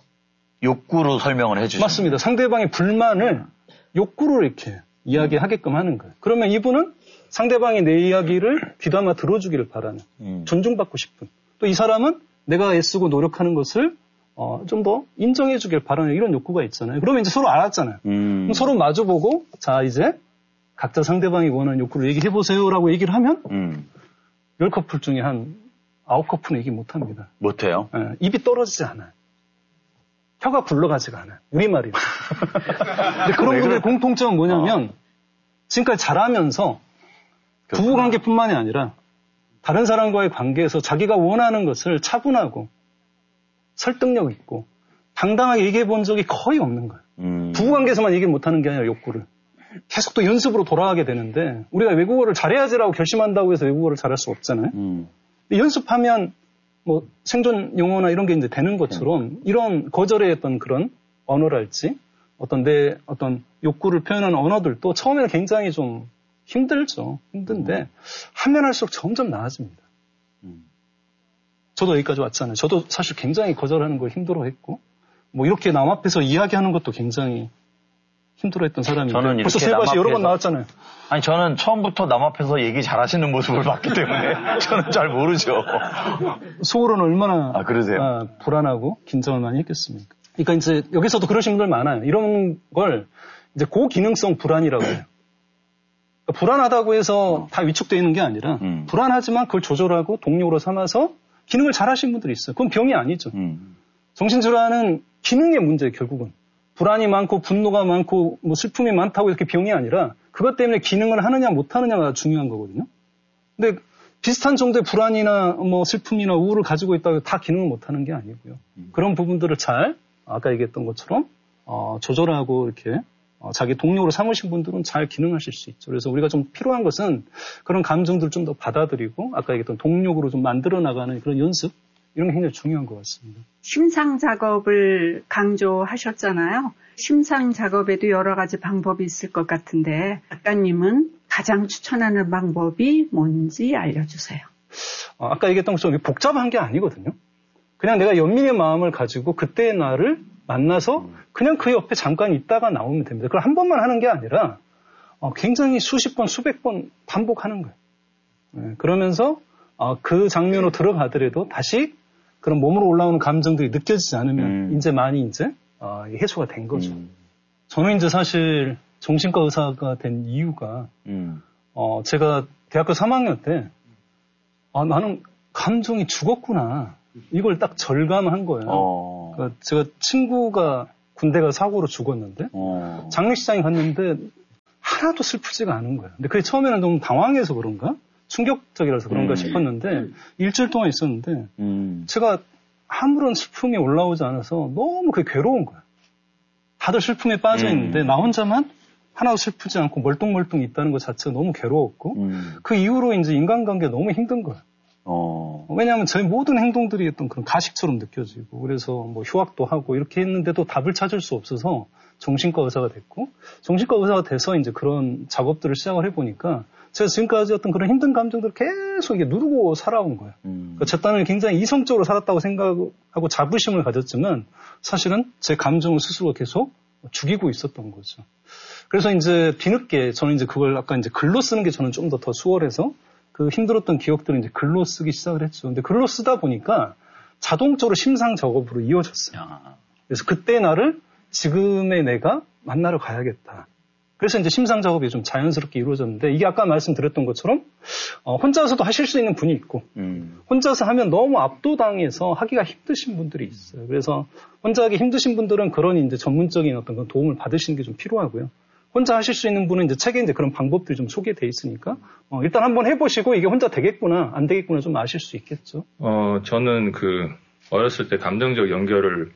욕구로 설명을 해주죠. 맞습니다. 상대방의 불만을 욕구로 이렇게 이야기하게끔 하는 거예요. 그러면 이분은 상대방이 내 이야기를 귀담아 들어주기를 바라는, 음. 존중받고 싶은. 또 이 사람은 내가 애쓰고 노력하는 것을 어, 좀 더 인정해주길 바라는 이런 욕구가 있잖아요. 그러면 이제 서로 알았잖아요. 음. 그럼 서로 마주보고 자 이제 각자 상대방이 원하는 욕구를 얘기해보세요라고 얘기를 하면 음. 열 커플 중에 한 아홉 커플은 얘기 못합니다. 못해요? 네, 입이 떨어지지 않아요. 혀가 굴러가지가 않아요. 우리말이에요. 근데 그런 분들의 공통점은 뭐냐면 어. 지금까지 잘하면서 부부관계뿐만이 아니라 다른 사람과의 관계에서 자기가 원하는 것을 차분하고 설득력 있고 당당하게 얘기해 본 적이 거의 없는 거예요. 음. 부부관계에서만 얘기 못하는 게 아니라 욕구를. 계속 또 연습으로 돌아가게 되는데 우리가 외국어를 잘해야지라고 결심한다고 해서 외국어를 잘할 수 없잖아요. 음. 연습하면 뭐 생존 용어나 이런 게 이제 되는 것처럼 음. 이런 거절의 어떤 그런 언어랄지 어떤 내 어떤 욕구를 표현하는 언어들도 처음에는 굉장히 좀 힘들죠. 힘든데 음. 하면 할수록 점점 나아집니다. 음. 저도 여기까지 왔잖아요. 저도 사실 굉장히 거절하는 걸 힘들어했고 뭐 이렇게 남 앞에서 이야기하는 것도 굉장히 힘들어했던 사람인데 저는 벌써 세 번씩 여러 번 나왔잖아요. 아니 저는 처음부터 남 앞에서 얘기 잘하시는 모습을 봤기 때문에 저는 잘 모르죠. 속으로는 얼마나 아, 그러세요? 아, 불안하고 긴장을 많이 했겠습니까? 그러니까 이제 여기서도 그러신 분들 많아요. 이런 걸 이제 고기능성 불안이라고 해요. 그러니까 불안하다고 해서 어. 다 위축되어 있는 게 아니라 음. 불안하지만 그걸 조절하고 동력으로 삼아서 기능을 잘 하시는 분들이 있어요. 그건 병이 아니죠. 음. 정신질환은 기능의 문제예요, 결국은. 불안이 많고 분노가 많고 뭐 슬픔이 많다고 이렇게 병이 아니라 그것 때문에 기능을 하느냐 못하느냐가 중요한 거거든요. 근데 비슷한 정도의 불안이나 뭐 슬픔이나 우울을 가지고 있다고 다 기능을 못하는 게 아니고요. 음. 그런 부분들을 잘 아까 얘기했던 것처럼 어, 조절하고 이렇게 어, 자기 동력으로 삼으신 분들은 잘 기능하실 수 있죠. 그래서 우리가 좀 필요한 것은 그런 감정들을 좀 더 받아들이고 아까 얘기했던 동력으로 좀 만들어 나가는 그런 연습 이런 게 굉장히 중요한 것 같습니다. 심상 작업을 강조하셨잖아요. 심상 작업에도 여러 가지 방법이 있을 것 같은데 작가님은 가장 추천하는 방법이 뭔지 알려주세요. 어, 아까 얘기했던 것처럼 복잡한 게 아니거든요. 그냥 내가 연민의 마음을 가지고 그때의 나를 만나서 그냥 그 옆에 잠깐 있다가 나오면 됩니다. 그걸 한 번만 하는 게 아니라 어, 굉장히 수십 번, 수백 번 반복하는 거예요. 네, 그러면서 어, 그 장면으로 들어가더라도 다시 그런 몸으로 올라오는 감정들이 느껴지지 않으면 음. 이제 많이 이제 어, 해소가 된 거죠. 음. 저는 이제 사실 정신과 의사가 된 이유가 음. 어, 제가 대학교 삼 학년 때 아, 나는 감정이 죽었구나. 이걸 딱 절감한 거예요. 어. 그러니까 제가 친구가 군대가 사고로 죽었는데 어. 장례식장에 갔는데 하나도 슬프지가 않은 거예요. 근데 그게 처음에는 너무 당황해서 그런가? 충격적이라서 그런가 음. 싶었는데 일주일 동안 있었는데 음. 제가 아무런 슬픔이 올라오지 않아서 너무 그게 괴로운 거예요. 다들 슬픔에 빠져 있는데 음. 나 혼자만 하나도 슬프지 않고 멀뚱멀뚱 있다는 것 자체가 너무 괴로웠고 음. 그 이후로 이제 인간관계가 너무 힘든 거예요. 어. 왜냐하면 저희 모든 행동들이 어떤 그런 가식처럼 느껴지고 그래서 뭐 휴학도 하고 이렇게 했는데도 답을 찾을 수 없어서 정신과 의사가 됐고 정신과 의사가 돼서 이제 그런 작업들을 시작을 해보니까 제가 지금까지 어떤 그런 힘든 감정들을 계속 이게 누르고 살아온 거예요. 음. 그러니까 제 딴에는 굉장히 이성적으로 살았다고 생각하고 자부심을 가졌지만 사실은 제 감정을 스스로 계속 죽이고 있었던 거죠. 그래서 이제 뒤늦게 저는 이제 그걸 아까 이제 글로 쓰는 게 저는 좀 더 더 수월해서 그 힘들었던 기억들을 이제 글로 쓰기 시작을 했죠. 근데 글로 쓰다 보니까 자동적으로 심상 작업으로 이어졌어요. 그래서 그때 나를 지금의 내가 만나러 가야겠다. 그래서 이제 심상 작업이 좀 자연스럽게 이루어졌는데 이게 아까 말씀드렸던 것처럼 어, 혼자서도 하실 수 있는 분이 있고 음. 혼자서 하면 너무 압도당해서 하기가 힘드신 분들이 있어요. 그래서 혼자 하기 힘드신 분들은 그런 이제 전문적인 어떤 그런 도움을 받으시는 게 좀 필요하고요. 혼자 하실 수 있는 분은 이제 책에 이제 그런 방법들이 좀 소개돼 있으니까 어, 일단 한번 해보시고 이게 혼자 되겠구나 안 되겠구나 좀 아실 수 있겠죠. 어 저는 그 어렸을 때 감정적 연결을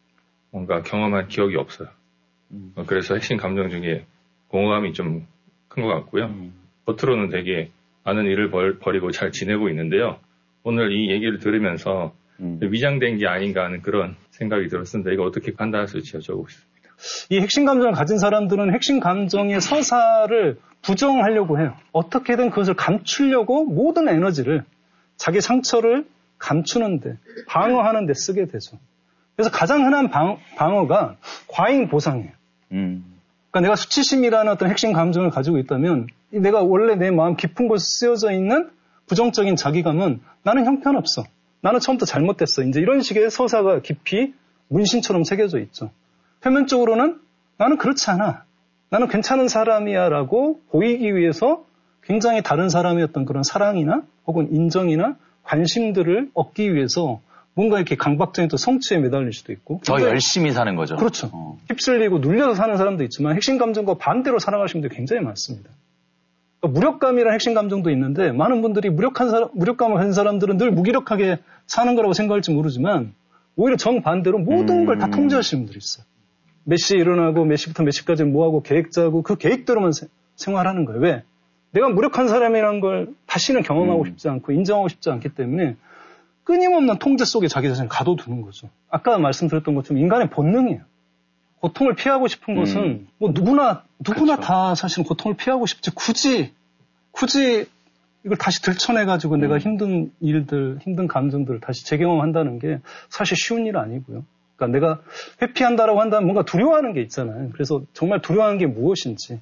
뭔가 경험한 기억이 없어요. 음. 어, 그래서 핵심 감정 중에 공허감이 좀 큰 것 같고요. 음. 겉으로는 되게 많은 일을 벌, 버리고 잘 지내고 있는데요. 오늘 이 얘기를 들으면서 음. 위장된 게 아닌가 하는 그런 생각이 들었습니다. 이거 어떻게 판단할 수 있을지 여쭤보고 싶습니다. 이 핵심 감정을 가진 사람들은 핵심 감정의 서사를 부정하려고 해요. 어떻게든 그것을 감추려고 모든 에너지를 자기 상처를 감추는데 방어하는 데 쓰게 되죠. 그래서 가장 흔한 방, 방어가 과잉 보상이에요. 음. 그러니까 내가 수치심이라는 어떤 핵심 감정을 가지고 있다면 내가 원래 내 마음 깊은 곳에 쓰여져 있는 부정적인 자기감은 나는 형편없어. 나는 처음부터 잘못됐어. 이제 이런 식의 서사가 깊이 문신처럼 새겨져 있죠. 표면적으로는 나는 그렇지 않아. 나는 괜찮은 사람이야 라고 보이기 위해서 굉장히 다른 사람의 어떤 그런 사랑이나 혹은 인정이나 관심들을 얻기 위해서 뭔가 이렇게 강박적인 또 성취에 매달릴 수도 있고. 더 열심히 사는 거죠. 그렇죠. 어. 휩쓸리고 눌려서 사는 사람도 있지만 핵심 감정과 반대로 살아가시는 분들이 굉장히 많습니다. 그러니까 무력감이라는 핵심 감정도 있는데 많은 분들이 무력한 사람, 무력감을 가진 사람들은 늘 무기력하게 사는 거라고 생각할지 모르지만 오히려 정반대로 모든 음. 걸 다 통제하시는 분들이 있어요. 몇 시에 일어나고 몇 시부터 몇 시까지 뭐하고 계획 짜고 그 계획대로만 세, 생활하는 거예요. 왜? 내가 무력한 사람이라는 걸 다시는 경험하고 음. 싶지 않고 인정하고 싶지 않기 때문에 끊임없는 통제 속에 자기 자신을 가둬두는 거죠. 아까 말씀드렸던 것처럼 인간의 본능이에요. 고통을 피하고 싶은 것은 음. 뭐 누구나 누구나 그렇죠. 다 사실은 고통을 피하고 싶지 굳이 굳이 이걸 다시 들춰내가지고 음. 내가 힘든 일들, 힘든 감정들을 다시 재경험한다는 게 사실 쉬운 일 아니고요. 그러니까 내가 회피한다라고 한다면 뭔가 두려워하는 게 있잖아요. 그래서 정말 두려워하는 게 무엇인지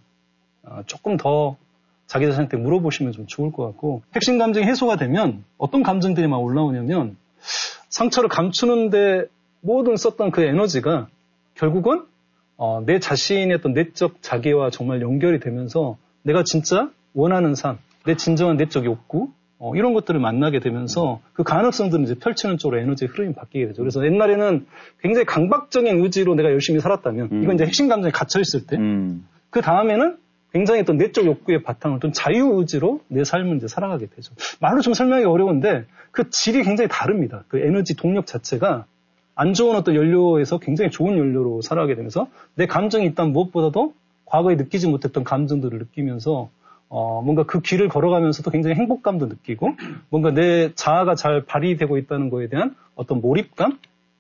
조금 더 자기 자신한테 물어보시면 좀 좋을 것 같고 핵심 감정이 해소가 되면 어떤 감정들이 막 올라오냐면 상처를 감추는데 모든 썼던 그 에너지가 결국은 어, 내 자신의 어떤 내적 자기와 정말 연결이 되면서 내가 진짜 원하는 삶, 내 진정한 내적 욕구 어, 이런 것들을 만나게 되면서 그 가능성들은 이제 펼치는 쪽으로 에너지의 흐름이 바뀌게 되죠. 그래서 옛날에는 굉장히 강박적인 의지로 내가 열심히 살았다면 음. 이건 이제 핵심 감정에 갇혀있을 때 음. 그 다음에는 굉장히 또 내적 욕구의 바탕을 좀 자유의지로 내 삶을 이제 살아가게 되죠. 말로 좀 설명하기 어려운데 그 질이 굉장히 다릅니다. 그 에너지 동력 자체가 안 좋은 어떤 연료에서 굉장히 좋은 연료로 살아가게 되면서 내 감정이 있다면 무엇보다도 과거에 느끼지 못했던 감정들을 느끼면서 어, 뭔가 그 길을 걸어가면서도 굉장히 행복감도 느끼고 뭔가 내 자아가 잘 발휘되고 있다는 거에 대한 어떤 몰입감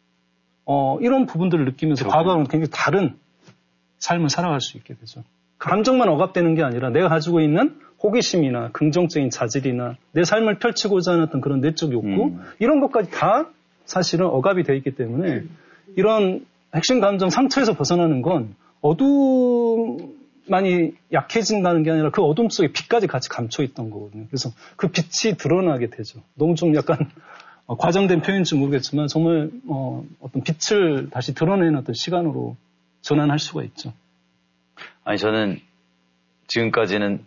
어, 이런 부분들을 느끼면서 과거와는 굉장히 다른 삶을 살아갈 수 있게 되죠. 감정만 억압되는 게 아니라 내가 가지고 있는 호기심이나 긍정적인 자질이나 내 삶을 펼치고자 하는 어떤 그런 내적 욕구 음. 이런 것까지 다 사실은 억압이 되어 있기 때문에 이런 핵심 감정 상처에서 벗어나는 건 어둠만이 약해진다는 게 아니라 그 어둠 속에 빛까지 같이 감춰 있던 거거든요. 그래서 그 빛이 드러나게 되죠. 너무 좀 약간 과장된 표현인지 모르겠지만 정말 어, 어떤 빛을 다시 드러내는 어떤 시간으로 전환할 수가 있죠. 아니 저는 지금까지는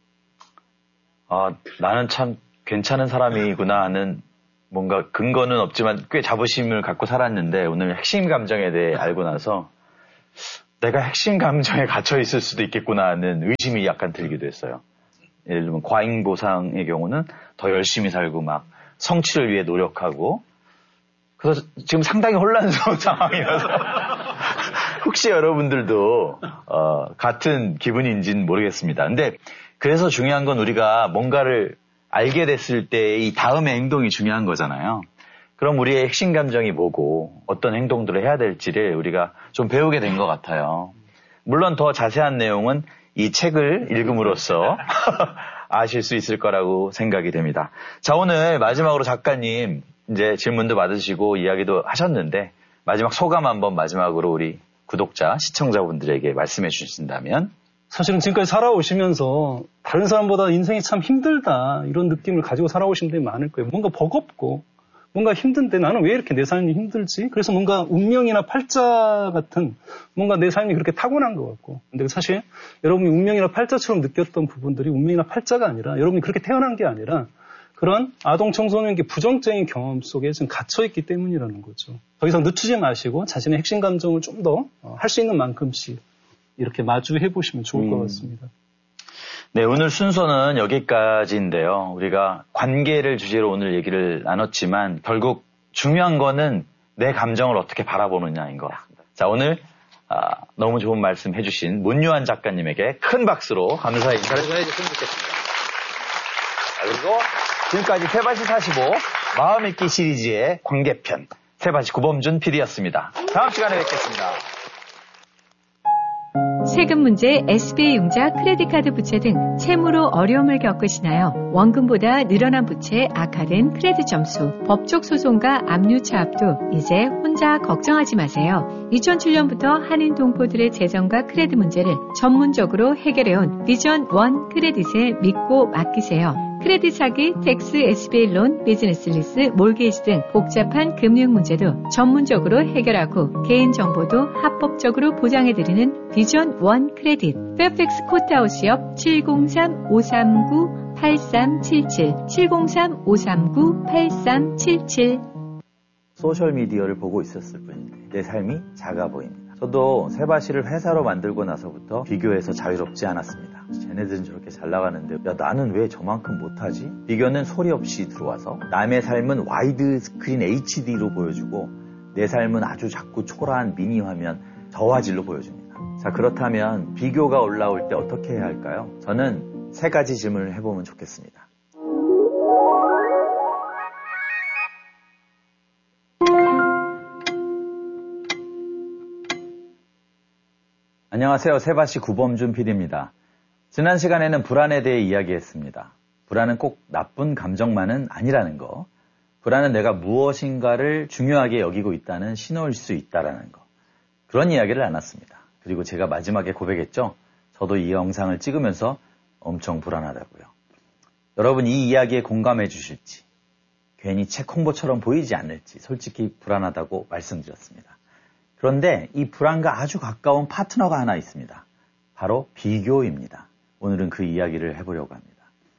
아 나는 참 괜찮은 사람이구나 하는 뭔가 근거는 없지만 꽤 자부심을 갖고 살았는데 오늘 핵심 감정에 대해 알고 나서 내가 핵심 감정에 갇혀 있을 수도 있겠구나 하는 의심이 약간 들기도 했어요. 예를 들면 과잉보상의 경우는 더 열심히 살고 막 성취를 위해 노력하고 그래서 지금 상당히 혼란스러운 상황이라서 혹시 여러분들도 어, 같은 기분인지는 모르겠습니다. 근데 그래서 중요한 건 우리가 뭔가를 알게 됐을 때 이 다음의 행동이 중요한 거잖아요. 그럼 우리의 핵심 감정이 뭐고 어떤 행동들을 해야 될지를 우리가 좀 배우게 된 것 같아요. 물론 더 자세한 내용은 이 책을 읽음으로써 아실 수 있을 거라고 생각이 됩니다. 자, 오늘 마지막으로 작가님 이제 질문도 받으시고 이야기도 하셨는데 마지막 소감 한번 마지막으로 우리 구독자, 시청자분들에게 말씀해 주신다면. 사실은 지금까지 살아오시면서 다른 사람보다 인생이 참 힘들다 이런 느낌을 가지고 살아오신 분들이 많을 거예요. 뭔가 버겁고 뭔가 힘든데 나는 왜 이렇게 내 삶이 힘들지? 그래서 뭔가 운명이나 팔자 같은 뭔가 내 삶이 그렇게 타고난 것 같고. 근데 사실 여러분이 운명이나 팔자처럼 느꼈던 부분들이 운명이나 팔자가 아니라 여러분이 그렇게 태어난 게 아니라 그런 아동 청소년기 부정적인 경험 속에 지금 갇혀있기 때문이라는 거죠. 더 이상 늦추지 마시고 자신의 핵심 감정을 좀 더 할 수 있는 만큼씩 이렇게 마주해 보시면 좋을 음. 것 같습니다. 네, 오늘 순서는 여기까지인데요. 우리가 관계를 주제로 오늘 얘기를 나눴지만 결국 중요한 거는 내 감정을 어떻게 바라보느냐인 것 같습니다. 자, 오늘 아, 너무 좋은 말씀 해주신 문유한 작가님에게 큰 박수로 감사의 인사를 전해주셨으면 좋겠습니다. 자, 그리고 지금까지 세바시 사십오 마음 읽기 시리즈의 관계편 세바시 구범준 피디였습니다. 다음 시간에 뵙겠습니다. 세금 문제, 에스비아이 융자, 크레딧카드 부채 등 채무로 어려움을 겪으시나요? 원금보다 늘어난 부채, 악화된 크레딧 점수, 법적 소송과 압류 차압도 이제 혼자 걱정하지 마세요. 이천칠 년부터 한인 동포들의 재정과 크레딧 문제를 전문적으로 해결해온 비전 원 크레딧에 믿고 맡기세요. 크레딧 사기, 텍스, 에스비아이 론, 비즈니스 리스, 몰게이지 등 복잡한 금융 문제도 전문적으로 해결하고 개인정보도 합법적으로 보장해드리는 비전 원 크레딧. 페어팩스 코트하우스 옆 칠공삼 오삼구 팔삼칠칠 칠공삼 오삼구 팔삼칠칠. 소셜미디어를 보고 있었을 뿐인데 내 삶이 작아 보입니다. 저도 세바시를 회사로 만들고 나서부터 비교해서 자유롭지 않았습니다. 쟤네들은 저렇게 잘 나가는데 야 나는 왜 저만큼 못하지? 비교는 소리 없이 들어와서 남의 삶은 와이드 스크린 에이치디로 보여주고 내 삶은 아주 작고 초라한 미니 화면 저화질로 보여줍니다. 자, 그렇다면 비교가 올라올 때 어떻게 해야 할까요? 저는 세 가지 질문을 해보면 좋겠습니다. 안녕하세요. 세바시 구범준 피디입니다. 지난 시간에는 불안에 대해 이야기했습니다. 불안은 꼭 나쁜 감정만은 아니라는 거. 불안은 내가 무엇인가를 중요하게 여기고 있다는 신호일 수 있다는 거. 그런 이야기를 나눴습니다. 그리고 제가 마지막에 고백했죠. 저도 이 영상을 찍으면서 엄청 불안하다고요. 여러분 이 이야기에 공감해 주실지, 괜히 책 홍보처럼 보이지 않을지 솔직히 불안하다고 말씀드렸습니다. 그런데 이 불안과 아주 가까운 파트너가 하나 있습니다. 바로 비교입니다. 오늘은 그 이야기를 해보려고 합니다.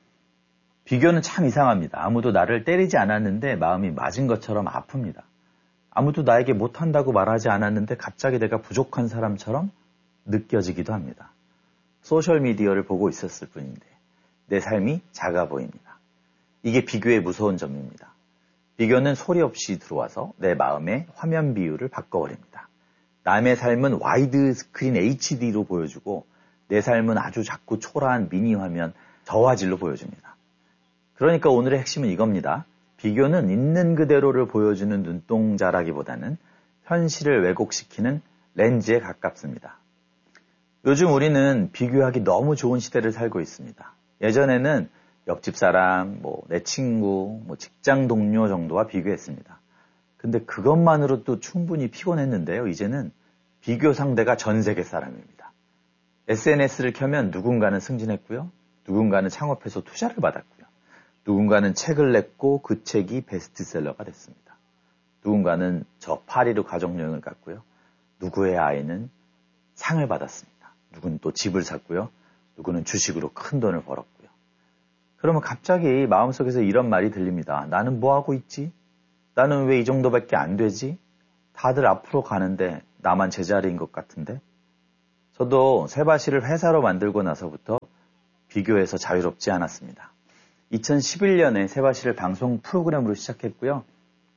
비교는 참 이상합니다. 아무도 나를 때리지 않았는데 마음이 맞은 것처럼 아픕니다. 아무도 나에게 못한다고 말하지 않았는데 갑자기 내가 부족한 사람처럼 느껴지기도 합니다. 소셜미디어를 보고 있었을 뿐인데 내 삶이 작아 보입니다. 이게 비교의 무서운 점입니다. 비교는 소리 없이 들어와서 내 마음의 화면 비율을 바꿔버립니다. 남의 삶은 와이드 스크린 에이치디로 보여주고 내 삶은 아주 작고 초라한 미니 화면 저화질로 보여줍니다. 그러니까 오늘의 핵심은 이겁니다. 비교는 있는 그대로를 보여주는 눈동자라기보다는 현실을 왜곡시키는 렌즈에 가깝습니다. 요즘 우리는 비교하기 너무 좋은 시대를 살고 있습니다. 예전에는 옆집 사람, 뭐 내 친구, 뭐 직장 동료 정도와 비교했습니다. 근데 그것만으로도 충분히 피곤했는데요. 이제는 비교 상대가 전 세계 사람입니다. 에스엔에스를 켜면 누군가는 승진했고요. 누군가는 창업해서 투자를 받았고요. 누군가는 책을 냈고 그 책이 베스트셀러가 됐습니다. 누군가는 저 파리로 가족여행을 갔고요. 누구의 아이는 상을 받았습니다. 누구는 또 집을 샀고요. 누구는 주식으로 큰 돈을 벌었고요. 그러면 갑자기 마음속에서 이런 말이 들립니다. 나는 뭐 하고 있지? 나는 왜 이 정도밖에 안 되지? 다들 앞으로 가는데 나만 제자리인 것 같은데? 저도 세바시를 회사로 만들고 나서부터 비교에서 자유롭지 않았습니다. 이천십일 년에 세바시를 방송 프로그램으로 시작했고요.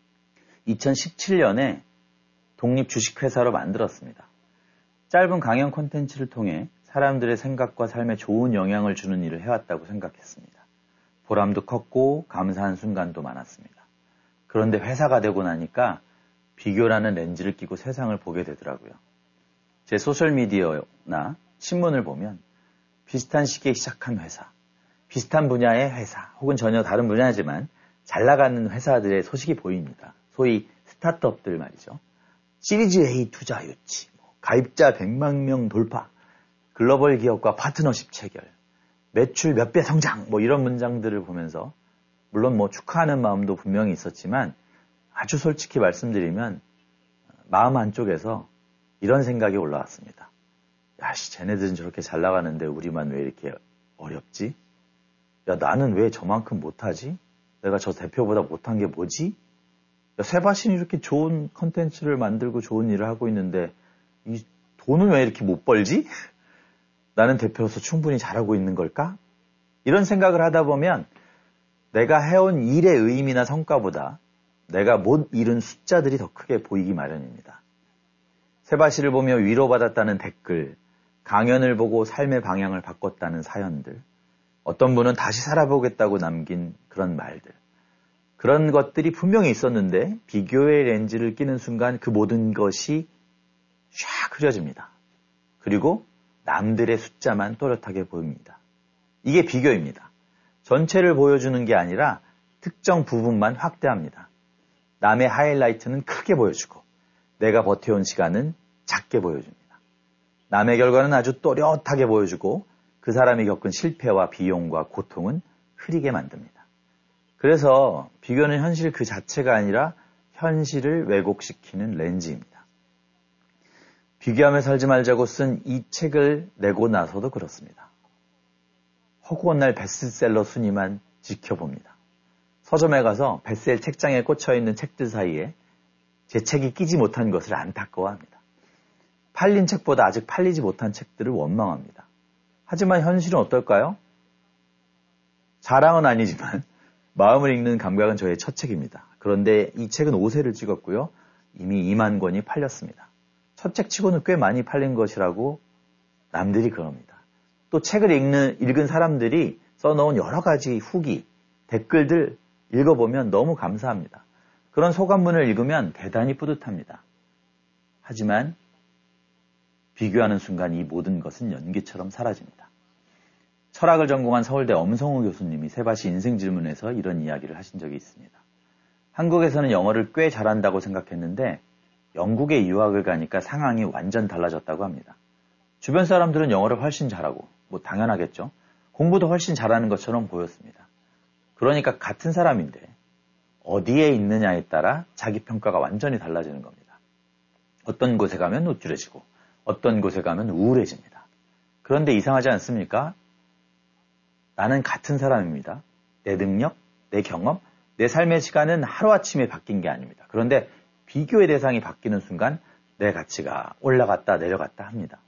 이천십칠 년에 독립 주식회사로 만들었습니다. 짧은 강연 콘텐츠를 통해 사람들의 생각과 삶에 좋은 영향을 주는 일을 해왔다고 생각했습니다. 보람도 컸고 감사한 순간도 많았습니다. 그런데 회사가 되고 나니까 비교라는 렌즈를 끼고 세상을 보게 되더라고요. 제 소셜미디어나 신문을 보면 비슷한 시기에 시작한 회사, 비슷한 분야의 회사, 혹은 전혀 다른 분야지만 잘 나가는 회사들의 소식이 보입니다. 소위 스타트업들 말이죠. 시리즈 A 투자 유치, 가입자 백만 명 돌파, 글로벌 기업과 파트너십 체결, 매출 몇 배 성장, 뭐 이런 문장들을 보면서 물론 뭐 축하하는 마음도 분명히 있었지만 아주 솔직히 말씀드리면 마음 한쪽에서 이런 생각이 올라왔습니다. 야씨, 쟤네들은 저렇게 잘 나가는데 우리만 왜 이렇게 어렵지? 야, 나는 왜 저만큼 못하지? 내가 저 대표보다 못한 게 뭐지? 야, 세바신이 이렇게 좋은 컨텐츠를 만들고 좋은 일을 하고 있는데 이 돈은 왜 이렇게 못 벌지? 나는 대표로서 충분히 잘하고 있는 걸까? 이런 생각을 하다 보면 내가 해온 일의 의미나 성과보다 내가 못 이룬 숫자들이 더 크게 보이기 마련입니다. 세바시를 보며 위로받았다는 댓글, 강연을 보고 삶의 방향을 바꿨다는 사연들, 어떤 분은 다시 살아보겠다고 남긴 그런 말들, 그런 것들이 분명히 있었는데 비교의 렌즈를 끼는 순간 그 모든 것이 샥 흐려집니다. 그리고 남들의 숫자만 또렷하게 보입니다. 이게 비교입니다. 전체를 보여주는 게 아니라 특정 부분만 확대합니다. 남의 하이라이트는 크게 보여주고 내가 버텨온 시간은 작게 보여줍니다. 남의 결과는 아주 또렷하게 보여주고 그 사람이 겪은 실패와 비용과 고통은 흐리게 만듭니다. 그래서 비교는 현실 그 자체가 아니라 현실을 왜곡시키는 렌즈입니다. 비교하며 살지 말자고 쓴 이 책을 내고 나서도 그렇습니다. 허구한 날 베스트셀러 순위만 지켜봅니다. 서점에 가서 베스트셀러 책장에 꽂혀있는 책들 사이에 제 책이 끼지 못한 것을 안타까워합니다. 팔린 책보다 아직 팔리지 못한 책들을 원망합니다. 하지만 현실은 어떨까요? 자랑은 아니지만 마음을 읽는 감각은 저의 첫 책입니다. 그런데 이 책은 오 세를 찍었고요. 이미 이만 권이 팔렸습니다. 첫 책 치고는 꽤 많이 팔린 것이라고 남들이 그럽니다. 또 책을 읽는, 읽은 사람들이 써놓은 여러 가지 후기, 댓글들 읽어보면 너무 감사합니다. 그런 소감문을 읽으면 대단히 뿌듯합니다. 하지만 비교하는 순간 이 모든 것은 연기처럼 사라집니다. 철학을 전공한 서울대 엄성우 교수님이 세바시 인생질문에서 이런 이야기를 하신 적이 있습니다. 한국에서는 영어를 꽤 잘한다고 생각했는데 영국에 유학을 가니까 상황이 완전 달라졌다고 합니다. 주변 사람들은 영어를 훨씬 잘하고 뭐 당연하겠죠. 공부도 훨씬 잘하는 것처럼 보였습니다. 그러니까 같은 사람인데 어디에 있느냐에 따라 자기 평가가 완전히 달라지는 겁니다. 어떤 곳에 가면 우쭐해지고 어떤 곳에 가면 우울해집니다. 그런데 이상하지 않습니까? 나는 같은 사람입니다. 내 능력, 내 경험, 내 삶의 시간은 하루아침에 바뀐 게 아닙니다. 그런데 비교의 대상이 바뀌는 순간 내 가치가 올라갔다 내려갔다 합니다.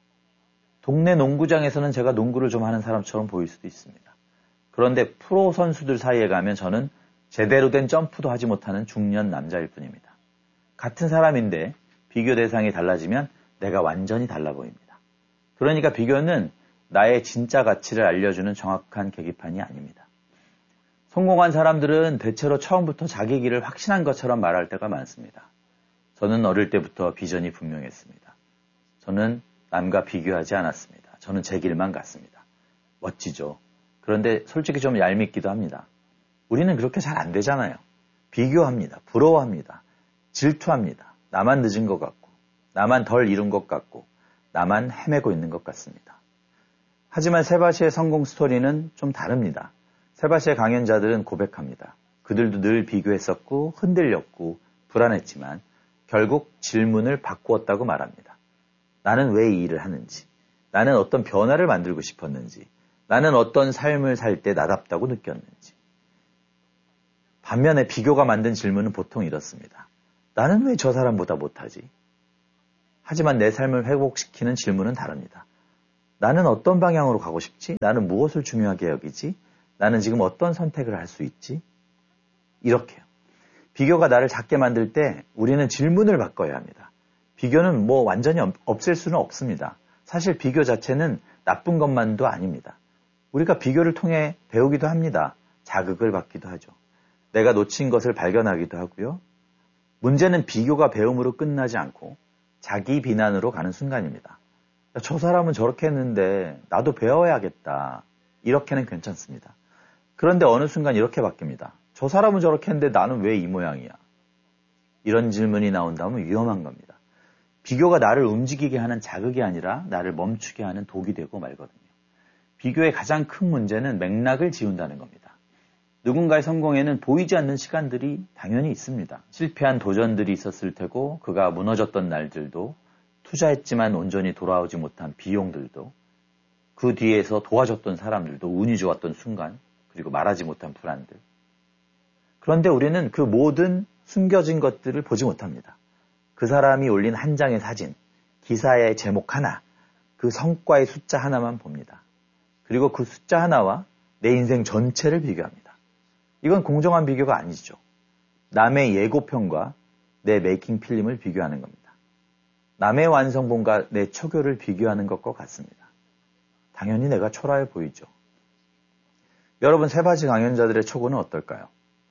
동네 농구장에서는 제가 농구를 좀 하는 사람처럼 보일 수도 있습니다. 그런데 프로 선수들 사이에 가면 저는 제대로 된 점프도 하지 못하는 중년 남자일 뿐입니다. 같은 사람인데 비교 대상이 달라지면 내가 완전히 달라 보입니다. 그러니까 비교는 나의 진짜 가치를 알려주는 정확한 계기판이 아닙니다. 성공한 사람들은 대체로 처음부터 자기 길을 확신한 것처럼 말할 때가 많습니다. 저는 어릴 때부터 비전이 분명했습니다. 저는 남과 비교하지 않았습니다. 저는 제 길만 갔습니다. 멋지죠. 그런데 솔직히 좀 얄밉기도 합니다. 우리는 그렇게 잘 안 되잖아요. 비교합니다. 부러워합니다. 질투합니다. 나만 늦은 것 같고, 나만 덜 이룬 것 같고, 나만 헤매고 있는 것 같습니다. 하지만 세바시의 성공 스토리는 좀 다릅니다. 세바시의 강연자들은 고백합니다. 그들도 늘 비교했었고 흔들렸고 불안했지만 결국 질문을 바꾸었다고 말합니다. 나는 왜 이 일을 하는지, 나는 어떤 변화를 만들고 싶었는지, 나는 어떤 삶을 살 때 나답다고 느꼈는지. 반면에 비교가 만든 질문은 보통 이렇습니다. 나는 왜 저 사람보다 못하지? 하지만 내 삶을 회복시키는 질문은 다릅니다. 나는 어떤 방향으로 가고 싶지? 나는 무엇을 중요하게 여기지? 나는 지금 어떤 선택을 할 수 있지? 이렇게요. 비교가 나를 작게 만들 때 우리는 질문을 바꿔야 합니다. 비교는 뭐 완전히 없앨 수는 없습니다. 사실 비교 자체는 나쁜 것만도 아닙니다. 우리가 비교를 통해 배우기도 합니다. 자극을 받기도 하죠. 내가 놓친 것을 발견하기도 하고요. 문제는 비교가 배움으로 끝나지 않고 자기 비난으로 가는 순간입니다. 저 사람은 저렇게 했는데 나도 배워야겠다. 이렇게는 괜찮습니다. 그런데 어느 순간 이렇게 바뀝니다. 저 사람은 저렇게 했는데 나는 왜 이 모양이야? 이런 질문이 나온다면 위험한 겁니다. 비교가 나를 움직이게 하는 자극이 아니라 나를 멈추게 하는 독이 되고 말거든요. 비교의 가장 큰 문제는 맥락을 지운다는 겁니다. 누군가의 성공에는 보이지 않는 시간들이 당연히 있습니다. 실패한 도전들이 있었을 테고 그가 무너졌던 날들도 투자했지만 온전히 돌아오지 못한 비용들도 그 뒤에서 도와줬던 사람들도 운이 좋았던 순간 그리고 말하지 못한 불안들. 그런데 우리는 그 모든 숨겨진 것들을 보지 못합니다. 그 사람이 올린 한 장의 사진, 기사의 제목 하나, 그 성과의 숫자 하나만 봅니다. 그리고 그 숫자 하나와 내 인생 전체를 비교합니다. 이건 공정한 비교가 아니죠. 남의 예고편과 내 메이킹 필름을 비교하는 겁니다. 남의 완성본과 내 초교를 비교하는 것과 같습니다. 당연히 내가 초라해 보이죠. 여러분 세바지 강연자들의 초고는 어떨까요?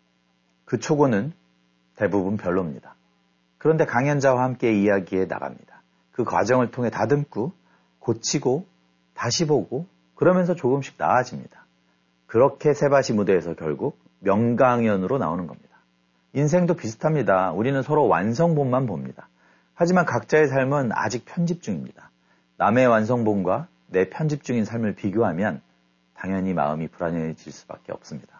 그 초고는 대부분 별로입니다. 그런데 강연자와 함께 이야기해 나갑니다. 그 과정을 통해 다듬고 고치고 다시 보고 그러면서 조금씩 나아집니다. 그렇게 세바시 무대에서 결국 명강연으로 나오는 겁니다. 인생도 비슷합니다. 우리는 서로 완성본만 봅니다. 하지만 각자의 삶은 아직 편집 중입니다. 남의 완성본과 내 편집 중인 삶을 비교하면 당연히 마음이 불안해질 수밖에 없습니다.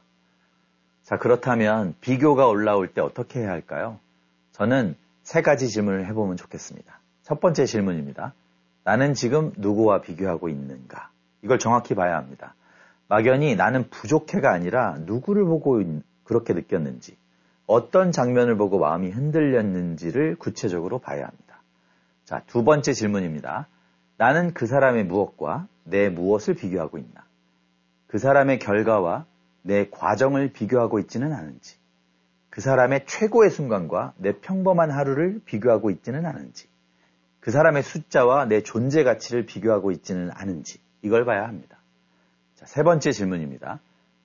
자, 그렇다면 비교가 올라올 때 어떻게 해야 할까요? 저는 세 가지 질문을 해보면 좋겠습니다. 첫 번째 질문입니다. 나는 지금 누구와 비교하고 있는가? 이걸 정확히 봐야 합니다. 막연히 나는 부족해가 아니라 누구를 보고 그렇게 느꼈는지, 어떤 장면을 보고 마음이 흔들렸는지를 구체적으로 봐야 합니다. 자, 두 번째 질문입니다. 나는 그 사람의 무엇과 내 무엇을 비교하고 있나? 그 사람의 결과와 내 과정을 비교하고 있지는 않은지, 그 사람의 최고의 순간과 내 평범한 하루를 비교하고 있지는 않은지, 그 사람의 숫자와 내 존재 가치를 비교하고 있지는 않은지, 이걸 봐야 합니다. 자, 세 번째 질문입니다.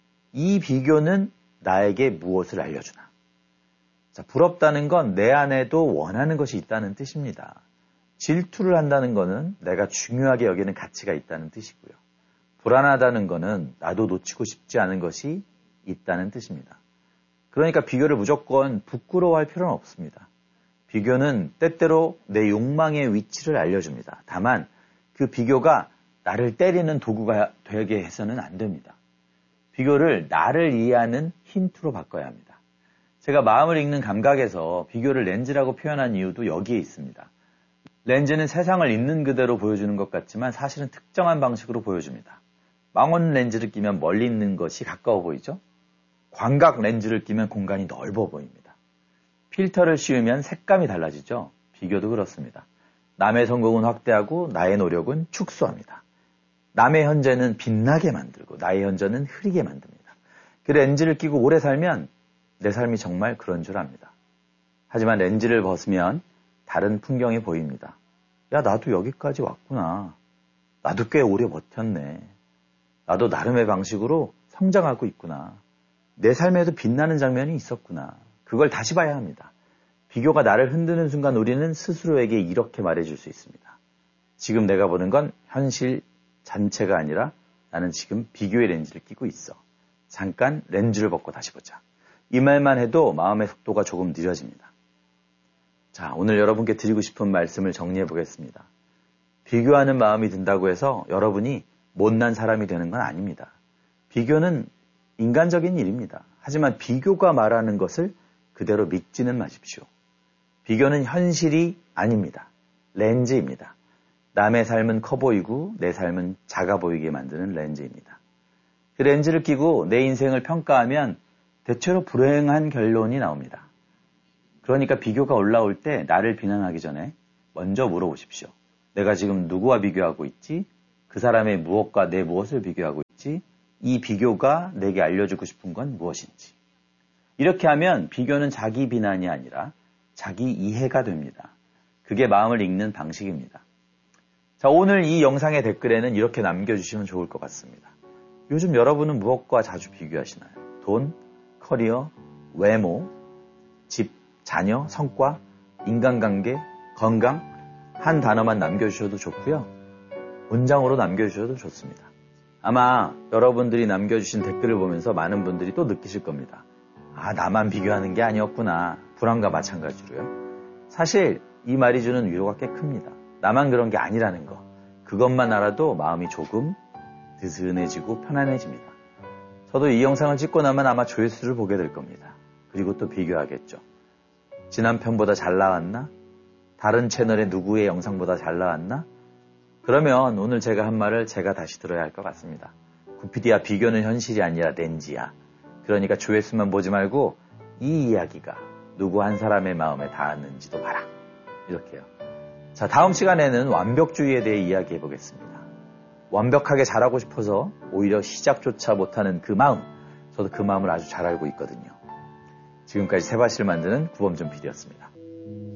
이 비교는 나에게 무엇을 알려주나? 자, 부럽다는 건 내 안에도 원하는 것이 있다는 뜻입니다. 질투를 한다는 것은 내가 중요하게 여기는 가치가 있다는 뜻이고요. 불안하다는 것은 나도 놓치고 싶지 않은 것이 있다는 뜻입니다. 그러니까 비교를 무조건 부끄러워할 필요는 없습니다. 비교는 때때로 내 욕망의 위치를 알려줍니다. 다만 그 비교가 나를 때리는 도구가 되게 해서는 안 됩니다. 비교를 나를 이해하는 힌트로 바꿔야 합니다. 제가 마음을 읽는 감각에서 비교를 렌즈라고 표현한 이유도 여기에 있습니다. 렌즈는 세상을 있는 그대로 보여주는 것 같지만 사실은 특정한 방식으로 보여줍니다. 망원 렌즈를 끼면 멀리 있는 것이 가까워 보이죠? 광각 렌즈를 끼면 공간이 넓어 보입니다. 필터를 씌우면 색감이 달라지죠? 비교도 그렇습니다. 남의 성공은 확대하고 나의 노력은 축소합니다. 남의 현재는 빛나게 만들고 나의 현재는 흐리게 만듭니다. 그 렌즈를 끼고 오래 살면 내 삶이 정말 그런 줄 압니다. 하지만 렌즈를 벗으면 다른 풍경이 보입니다. 야, 나도 여기까지 왔구나. 나도 꽤 오래 버텼네. 나도 나름의 방식으로 성장하고 있구나. 내 삶에도 빛나는 장면이 있었구나. 그걸 다시 봐야 합니다. 비교가 나를 흔드는 순간 우리는 스스로에게 이렇게 말해줄 수 있습니다. 지금 내가 보는 건 현실 전체가 아니라 나는 지금 비교의 렌즈를 끼고 있어. 잠깐 렌즈를 벗고 다시 보자. 이 말만 해도 마음의 속도가 조금 느려집니다. 자, 오늘 여러분께 드리고 싶은 말씀을 정리해 보겠습니다. 비교하는 마음이 든다고 해서 여러분이 못난 사람이 되는 건 아닙니다. 비교는 인간적인 일입니다. 하지만 비교가 말하는 것을 그대로 믿지는 마십시오. 비교는 현실이 아닙니다. 렌즈입니다. 남의 삶은 커 보이고 내 삶은 작아 보이게 만드는 렌즈입니다. 그 렌즈를 끼고 내 인생을 평가하면 대체로 불행한 결론이 나옵니다. 그러니까 비교가 올라올 때 나를 비난하기 전에 먼저 물어보십시오. 내가 지금 누구와 비교하고 있지? 그 사람의 무엇과 내 무엇을 비교하고 있지? 이 비교가 내게 알려주고 싶은 건 무엇인지. 이렇게 하면 비교는 자기 비난이 아니라 자기 이해가 됩니다. 그게 마음을 읽는 방식입니다. 자, 오늘 이 영상의 댓글에는 이렇게 남겨주시면 좋을 것 같습니다. 요즘 여러분은 무엇과 자주 비교하시나요? 돈, 커리어, 외모, 집, 자녀, 성과, 인간관계, 건강 한 단어만 남겨주셔도 좋고요. 문장으로 남겨주셔도 좋습니다. 아마 여러분들이 남겨주신 댓글을 보면서 많은 분들이 또 느끼실 겁니다. 아, 나만 비교하는 게 아니었구나. 불안과 마찬가지로요. 사실 이 말이 주는 위로가 꽤 큽니다. 나만 그런 게 아니라는 거. 그것만 알아도 마음이 조금 느슨해지고 편안해집니다. 저도 이 영상을 찍고 나면 아마 조회수를 보게 될 겁니다. 그리고 또 비교하겠죠. 지난 편보다 잘 나왔나? 다른 채널의 누구의 영상보다 잘 나왔나? 그러면 오늘 제가 한 말을 제가 다시 들어야 할 것 같습니다. 구피디야, 비교는 현실이 아니라 렌즈야. 그러니까 조회수만 보지 말고 이 이야기가 누구 한 사람의 마음에 닿았는지도 봐라. 이렇게요. 자, 다음 시간에는 완벽주의에 대해 이야기해 보겠습니다. 완벽하게 잘하고 싶어서 오히려 시작조차 못하는 그 마음. 저도 그 마음을 아주 잘 알고 있거든요. 지금까지 새밭을 만드는 구범준 피디였습니다.